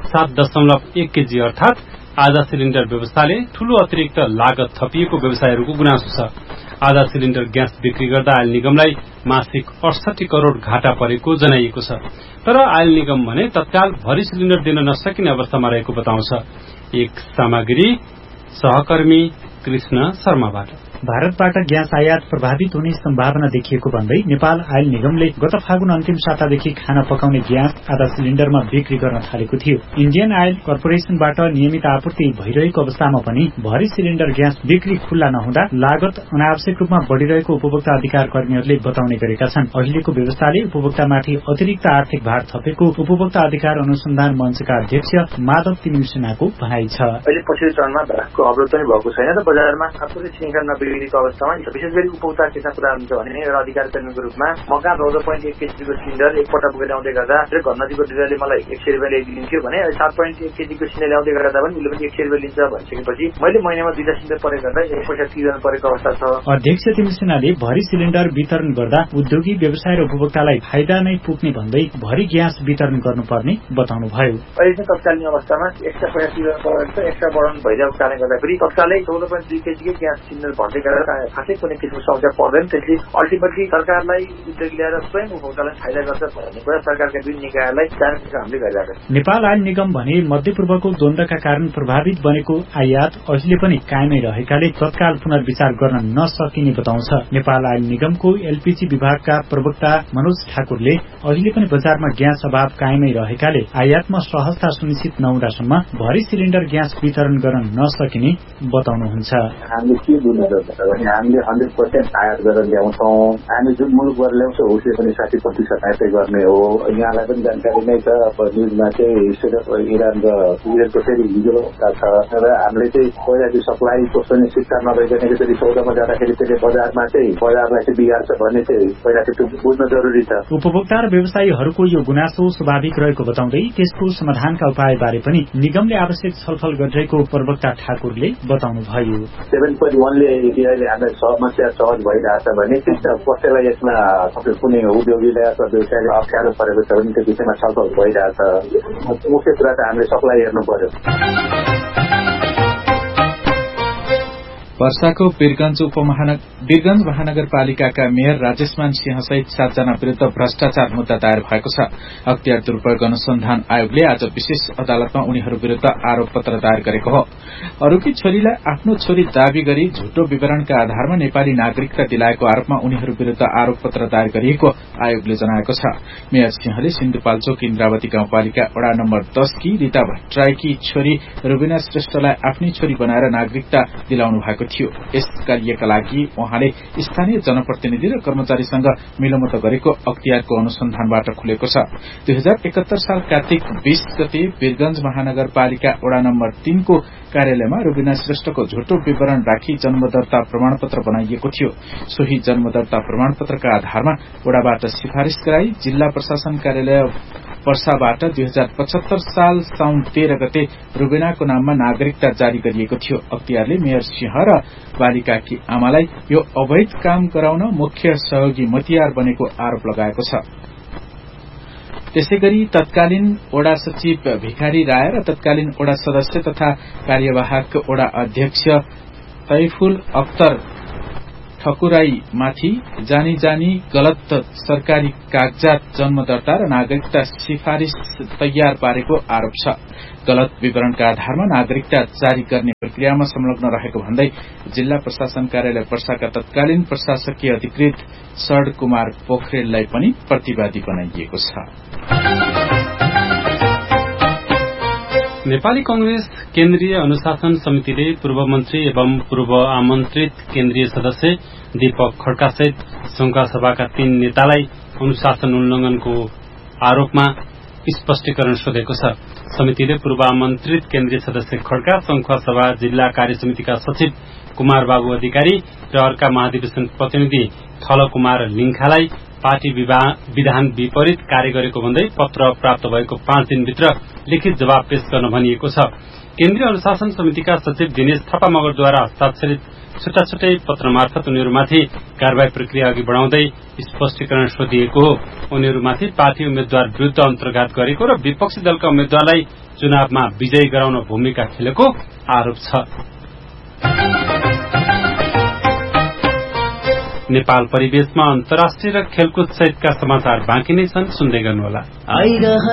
Speaker 21: 7.1 केजी अर्थात आधा सिलिण्डर व्यवस्थाले ठूलो अतिरिक्त लागत थपिएको व्यवसायहरूको गुनासो छ। आधा सिलिण्डर ग्यास बिक्री गर्दा आयल निगमलाई मासिक 68 करोड़ घाटा परेको जनाइएको छ। तर आयल निगम भने तत्काल भरि सिलिण्डर दिन नसकिने अवस्थामा रहेको बताउँछ। एक सामग्री सहकर्मी कृष्ण शर्माबाट।
Speaker 12: भारतबाट ग्यास आयात प्रभावित हुने सम्भावना देखिएको भन्दै नेपाल आयल निगमले गत फागुन अन्तिम सातादेखि खाना पकाउने ग्यास आधा सिलिण्डरमा बिक्री गर्न थालेको थियो। इण्डियन आयल कर्पोरेशनबाट नियमित आपूर्ति भइरहेको अवस्थामा पनि भरि सिलिण्डर ग्यास बिक्री खुल्ला नहुँदा लागत अनावश्यक रूपमा बढ़िरहेको उपभोक्ता अधिकार कर्मीहरूले बताउने गरेका छन्। अहिलेको व्यवस्थाले उपभोक्तामाथि अतिरिक्त आर्थिक भार थपेको उपभोक्ता अधिकार अनुसन्धान मञ्चका अध्यक्ष माधव तिमिसेनाको भनाइ छ।
Speaker 8: अहिले पछिल्लो चरणमा ग्राहकको अवरोध पनि भएको छैन त बजारमा आपूर्ति श्रृङ्खलामा बिग्रेको अवस्थामा विशेष गरी उपभोक्ता के कुरा हुन्छ भने एउटा अधिकार कर्मीको रूपमा मका 14.1 केजीको सिलिण्डर एकपटक ल्याउँदै गर्दा घर नजिकको डिलरले मलाई 100 रुपियाँ ल्याइदिन्थ्यो भने 7.1 केजीको सिलिन्डर ल्याउँदै गर्दा पनि उसले पनि 100 रुपियाँ लिन्छ भनिसकेपछि मैले महिनामा 2 सिलिन्डर प्रयोग गर्दा 1 पैसा तिर्न परेको अवस्था छ।
Speaker 12: अध्यक्ष तिमिसेनाले भरि सिलिण्डर वितरण गर्दा उद्योगी व्यवसाय र उपभोक्तालाई फाइदा नै पुग्ने भन्दै भरि ग्यास वितरण गर्नुपर्ने बताउनुभयो।
Speaker 8: अहिले चाहिँ तत्कालीन अवस्थामा एक्स्ट्रा पैसा तिर्न परेको छ। एक्स्ट्रा बढाउनु भइरहेको कारणले गर्दाखेरि तत्कालै 14.2 केजीकै ग्यास सिलिन्डर भन्दै गरेर खासै कुनै किसिमको समस्या पर्दैन। त्यसले अल्टिमेटली सरकारलाई उद्योग ल्याएर स्वयं उपभोक्तालाई फाइदा गर्छ भन्ने कुरा सरकारका दुई निकायलाई जानकारी हामीले गरिरहेका छौँ।
Speaker 12: नेपाल आयल निगम भने मध्यपूर्वको द्वन्द्वका कारण प्रभावित बनेको आयात अहिले पनि कायमै रहेकाले तत्काल पुनर्विचार गर्न नसकिने बताउँछ। नेपाल आयल निगमको एलपीजी विभागका प्रवक्ता मनोज ठाकुरले अहिले पनि बजारमा ग्यास अभाव कायमै रहेकाले आयातमा सहजता सुनिश्चित नहुँदासम्म भरि सिलिण्डर ग्यास वितरण गर्न नसकिने बताउनुहुन्छ।
Speaker 2: हामीले 100% आयात गरेर ल्याउँछौँ। हामी जुन मुलुकबाट ल्याउँछौँ उसले पनि 60% आयातै गर्ने हो। यहाँलाई पनि जानकारी नै छ। अब न्युजमा चाहिँ इरान र इजरायलको फेरि हिजो छ र हामीले चाहिँ पहिलाको सप्लाईको सुनिश्चितता नभइकन यसरी सौदामा जाँदाखेरि त्यसले बजारमा चाहिँ बजारलाई चाहिँ बिगार्छ भन्ने चाहिँ पहिला त्यो बुझ्न जरुरी छ।
Speaker 12: उपभोक्ता र व्यवसायीहरूको यो गुनासो स्वाभाविक रहेको बताउँदै त्यसको समाधानका उपाय बारे पनि निगमले आवश्यक छलफल गरिरहेको प्रवक्ता ठाकुरले बताउनुभयो।
Speaker 2: 7.1 ले हामीलाई समस्या सहज भइरहेछ भने कसैलाई यसमा कुनै उद्योगीलाई अथवा व्यवसायले अप्ठ्यारो परेको छ भने त्यो विषयमा छलफल भइरहेछ। मुख्य कुरा त हामीले सप्लाई हेर्नु पर्यो।
Speaker 3: वर्षाको वीरगंज महानगरपालिकाका मेयर राजेशमान सिंह सहित 7 जना विरूद्ध भ्रष्टाचार मुद्दा दायर भएको छ। अख्तियार दुरूपयोग अनुसन्धान आयोगले आज विशेष अदालतमा उनीहरू विरूद्ध आरोप पत्र दायर गरेको हो। अरूकी छोरीलाई आफ्नो छोरी दावी गरी झुटो विवरणका आधारमा नेपाली नागरिकता दिलाएको आरोपमा उनीहरू विरूद्ध आरोप पत्र दायर गरिएको आयोगले जनाएको छ। मेयर सिंहले सिन्धुपाल्चोक इन्द्रावती गाउँपालिका वडा नम्बर 10 की रीता भट्टराईकी छोरी रुबिना श्रेष्ठलाई आफ्नै छोरी बनाएर नागरिकता दिलाउनु भएको थियो। यस कार्यका लागि उहाँले स्थानीय जनप्रतिनिधि र कर्मचारीसँग मिलोमतो गरेको अख्तियारको अनुसन्धानबाट खुलेको छ। 2071 साल कार्तिक 20 गते वीरगंज महानगरपालिका वडा नम्बर 3 को कार्यालयमा रुबिना श्रेष्ठको झुटो विवरण राखी जन्मदर्ता प्रमाणपत्र बनाइएको थियो। सोही जन्मदर्ता प्रमाणपत्रका आधारमा वडाबाट सिफारिश गराई जिल्ला प्रशासन कार्यालय वर्षाबाट 2075 साल साउन 13 गते रुबिनाको नाममा नागरिकता जारी गरिएको थियो। अख्तियारले मेयर सिंह र बालिकाकी आमालाई यो अवैध काम गराउन मुख्य सहयोगी मतियार बनेको आरोप लगाएको छ। त्यसैगरी तत्कालीन वडा सचिव भिखारी राय र तत्कालीन वडा सदस्य तथा कार्यवाहक वडा अध्यक्ष तैफुल अख्तर ठकुराईमाथि जानी गलत सरकारी कागजात जन्मदर्ता र नागरिकता सिफारिश तयार पारेको आरोप छ। गलत विवरणका आधारमा नागरिकता जारी गर्ने प्रक्रियामा संलग्न रहेको भन्दै जिल्ला प्रशासन कार्यालय पर्साका तत्कालीन प्रशासकीय अधिकृत शरद कुमार पोखरेललाई पनि प्रतिवादी बनाइएको छ।
Speaker 21: नेपाली कांग्रेस केन्द्रीय अनुशासन समितिले पूर्व मन्त्री एवं पूर्व आमन्त्रित केन्द्रीय सदस्य दीपक खड्का सहित संघका सभाका 3 नेतालाई अनुशासन उल्लंघनको आरोपमा स्पष्टीकरण सोधेको छ। समितिले पूर्व आमन्त्रित केन्द्रीय सदस्य खड्का, संघका सभा जिल्ला कार्य समितिका सचिव कुमार बाबु अधिकारी र अर्का महाधिवेशन प्रतिनिधि थल कुमार लिङ्खालाई पार्टी विधान विपरीत कार्य गरेको भन्दै पत्र प्राप्त भएको 5 दिनभित्र लिखित जवाब पेश गर्न भनिएको छ। केन्द्रीय अनुशासन समितिका सचिव दिनेश थापा मगरद्वारा हस्ताक्षरित छुट्टा-छुट्टै पत्र मार्फत उनीहरूमाथि कार्यवाही प्रक्रिया अघि बढाउँदै स्पष्टीकरण सोधिएको हो। उनीहरूमाथि पार्टी उम्मेद्वार विरूद्ध अन्तर्घात गरेको र विपक्षी दलका उम्मेद्वारलाई चुनावमा विजयी गराउन भूमिका खेलेको आरोप छ। नेपाल परिवेशमा अन्तर्राष्ट्रिय र खेलकुद सहितका समाचार बाँकी नै छन्, सुन्दै गर्नुहोला।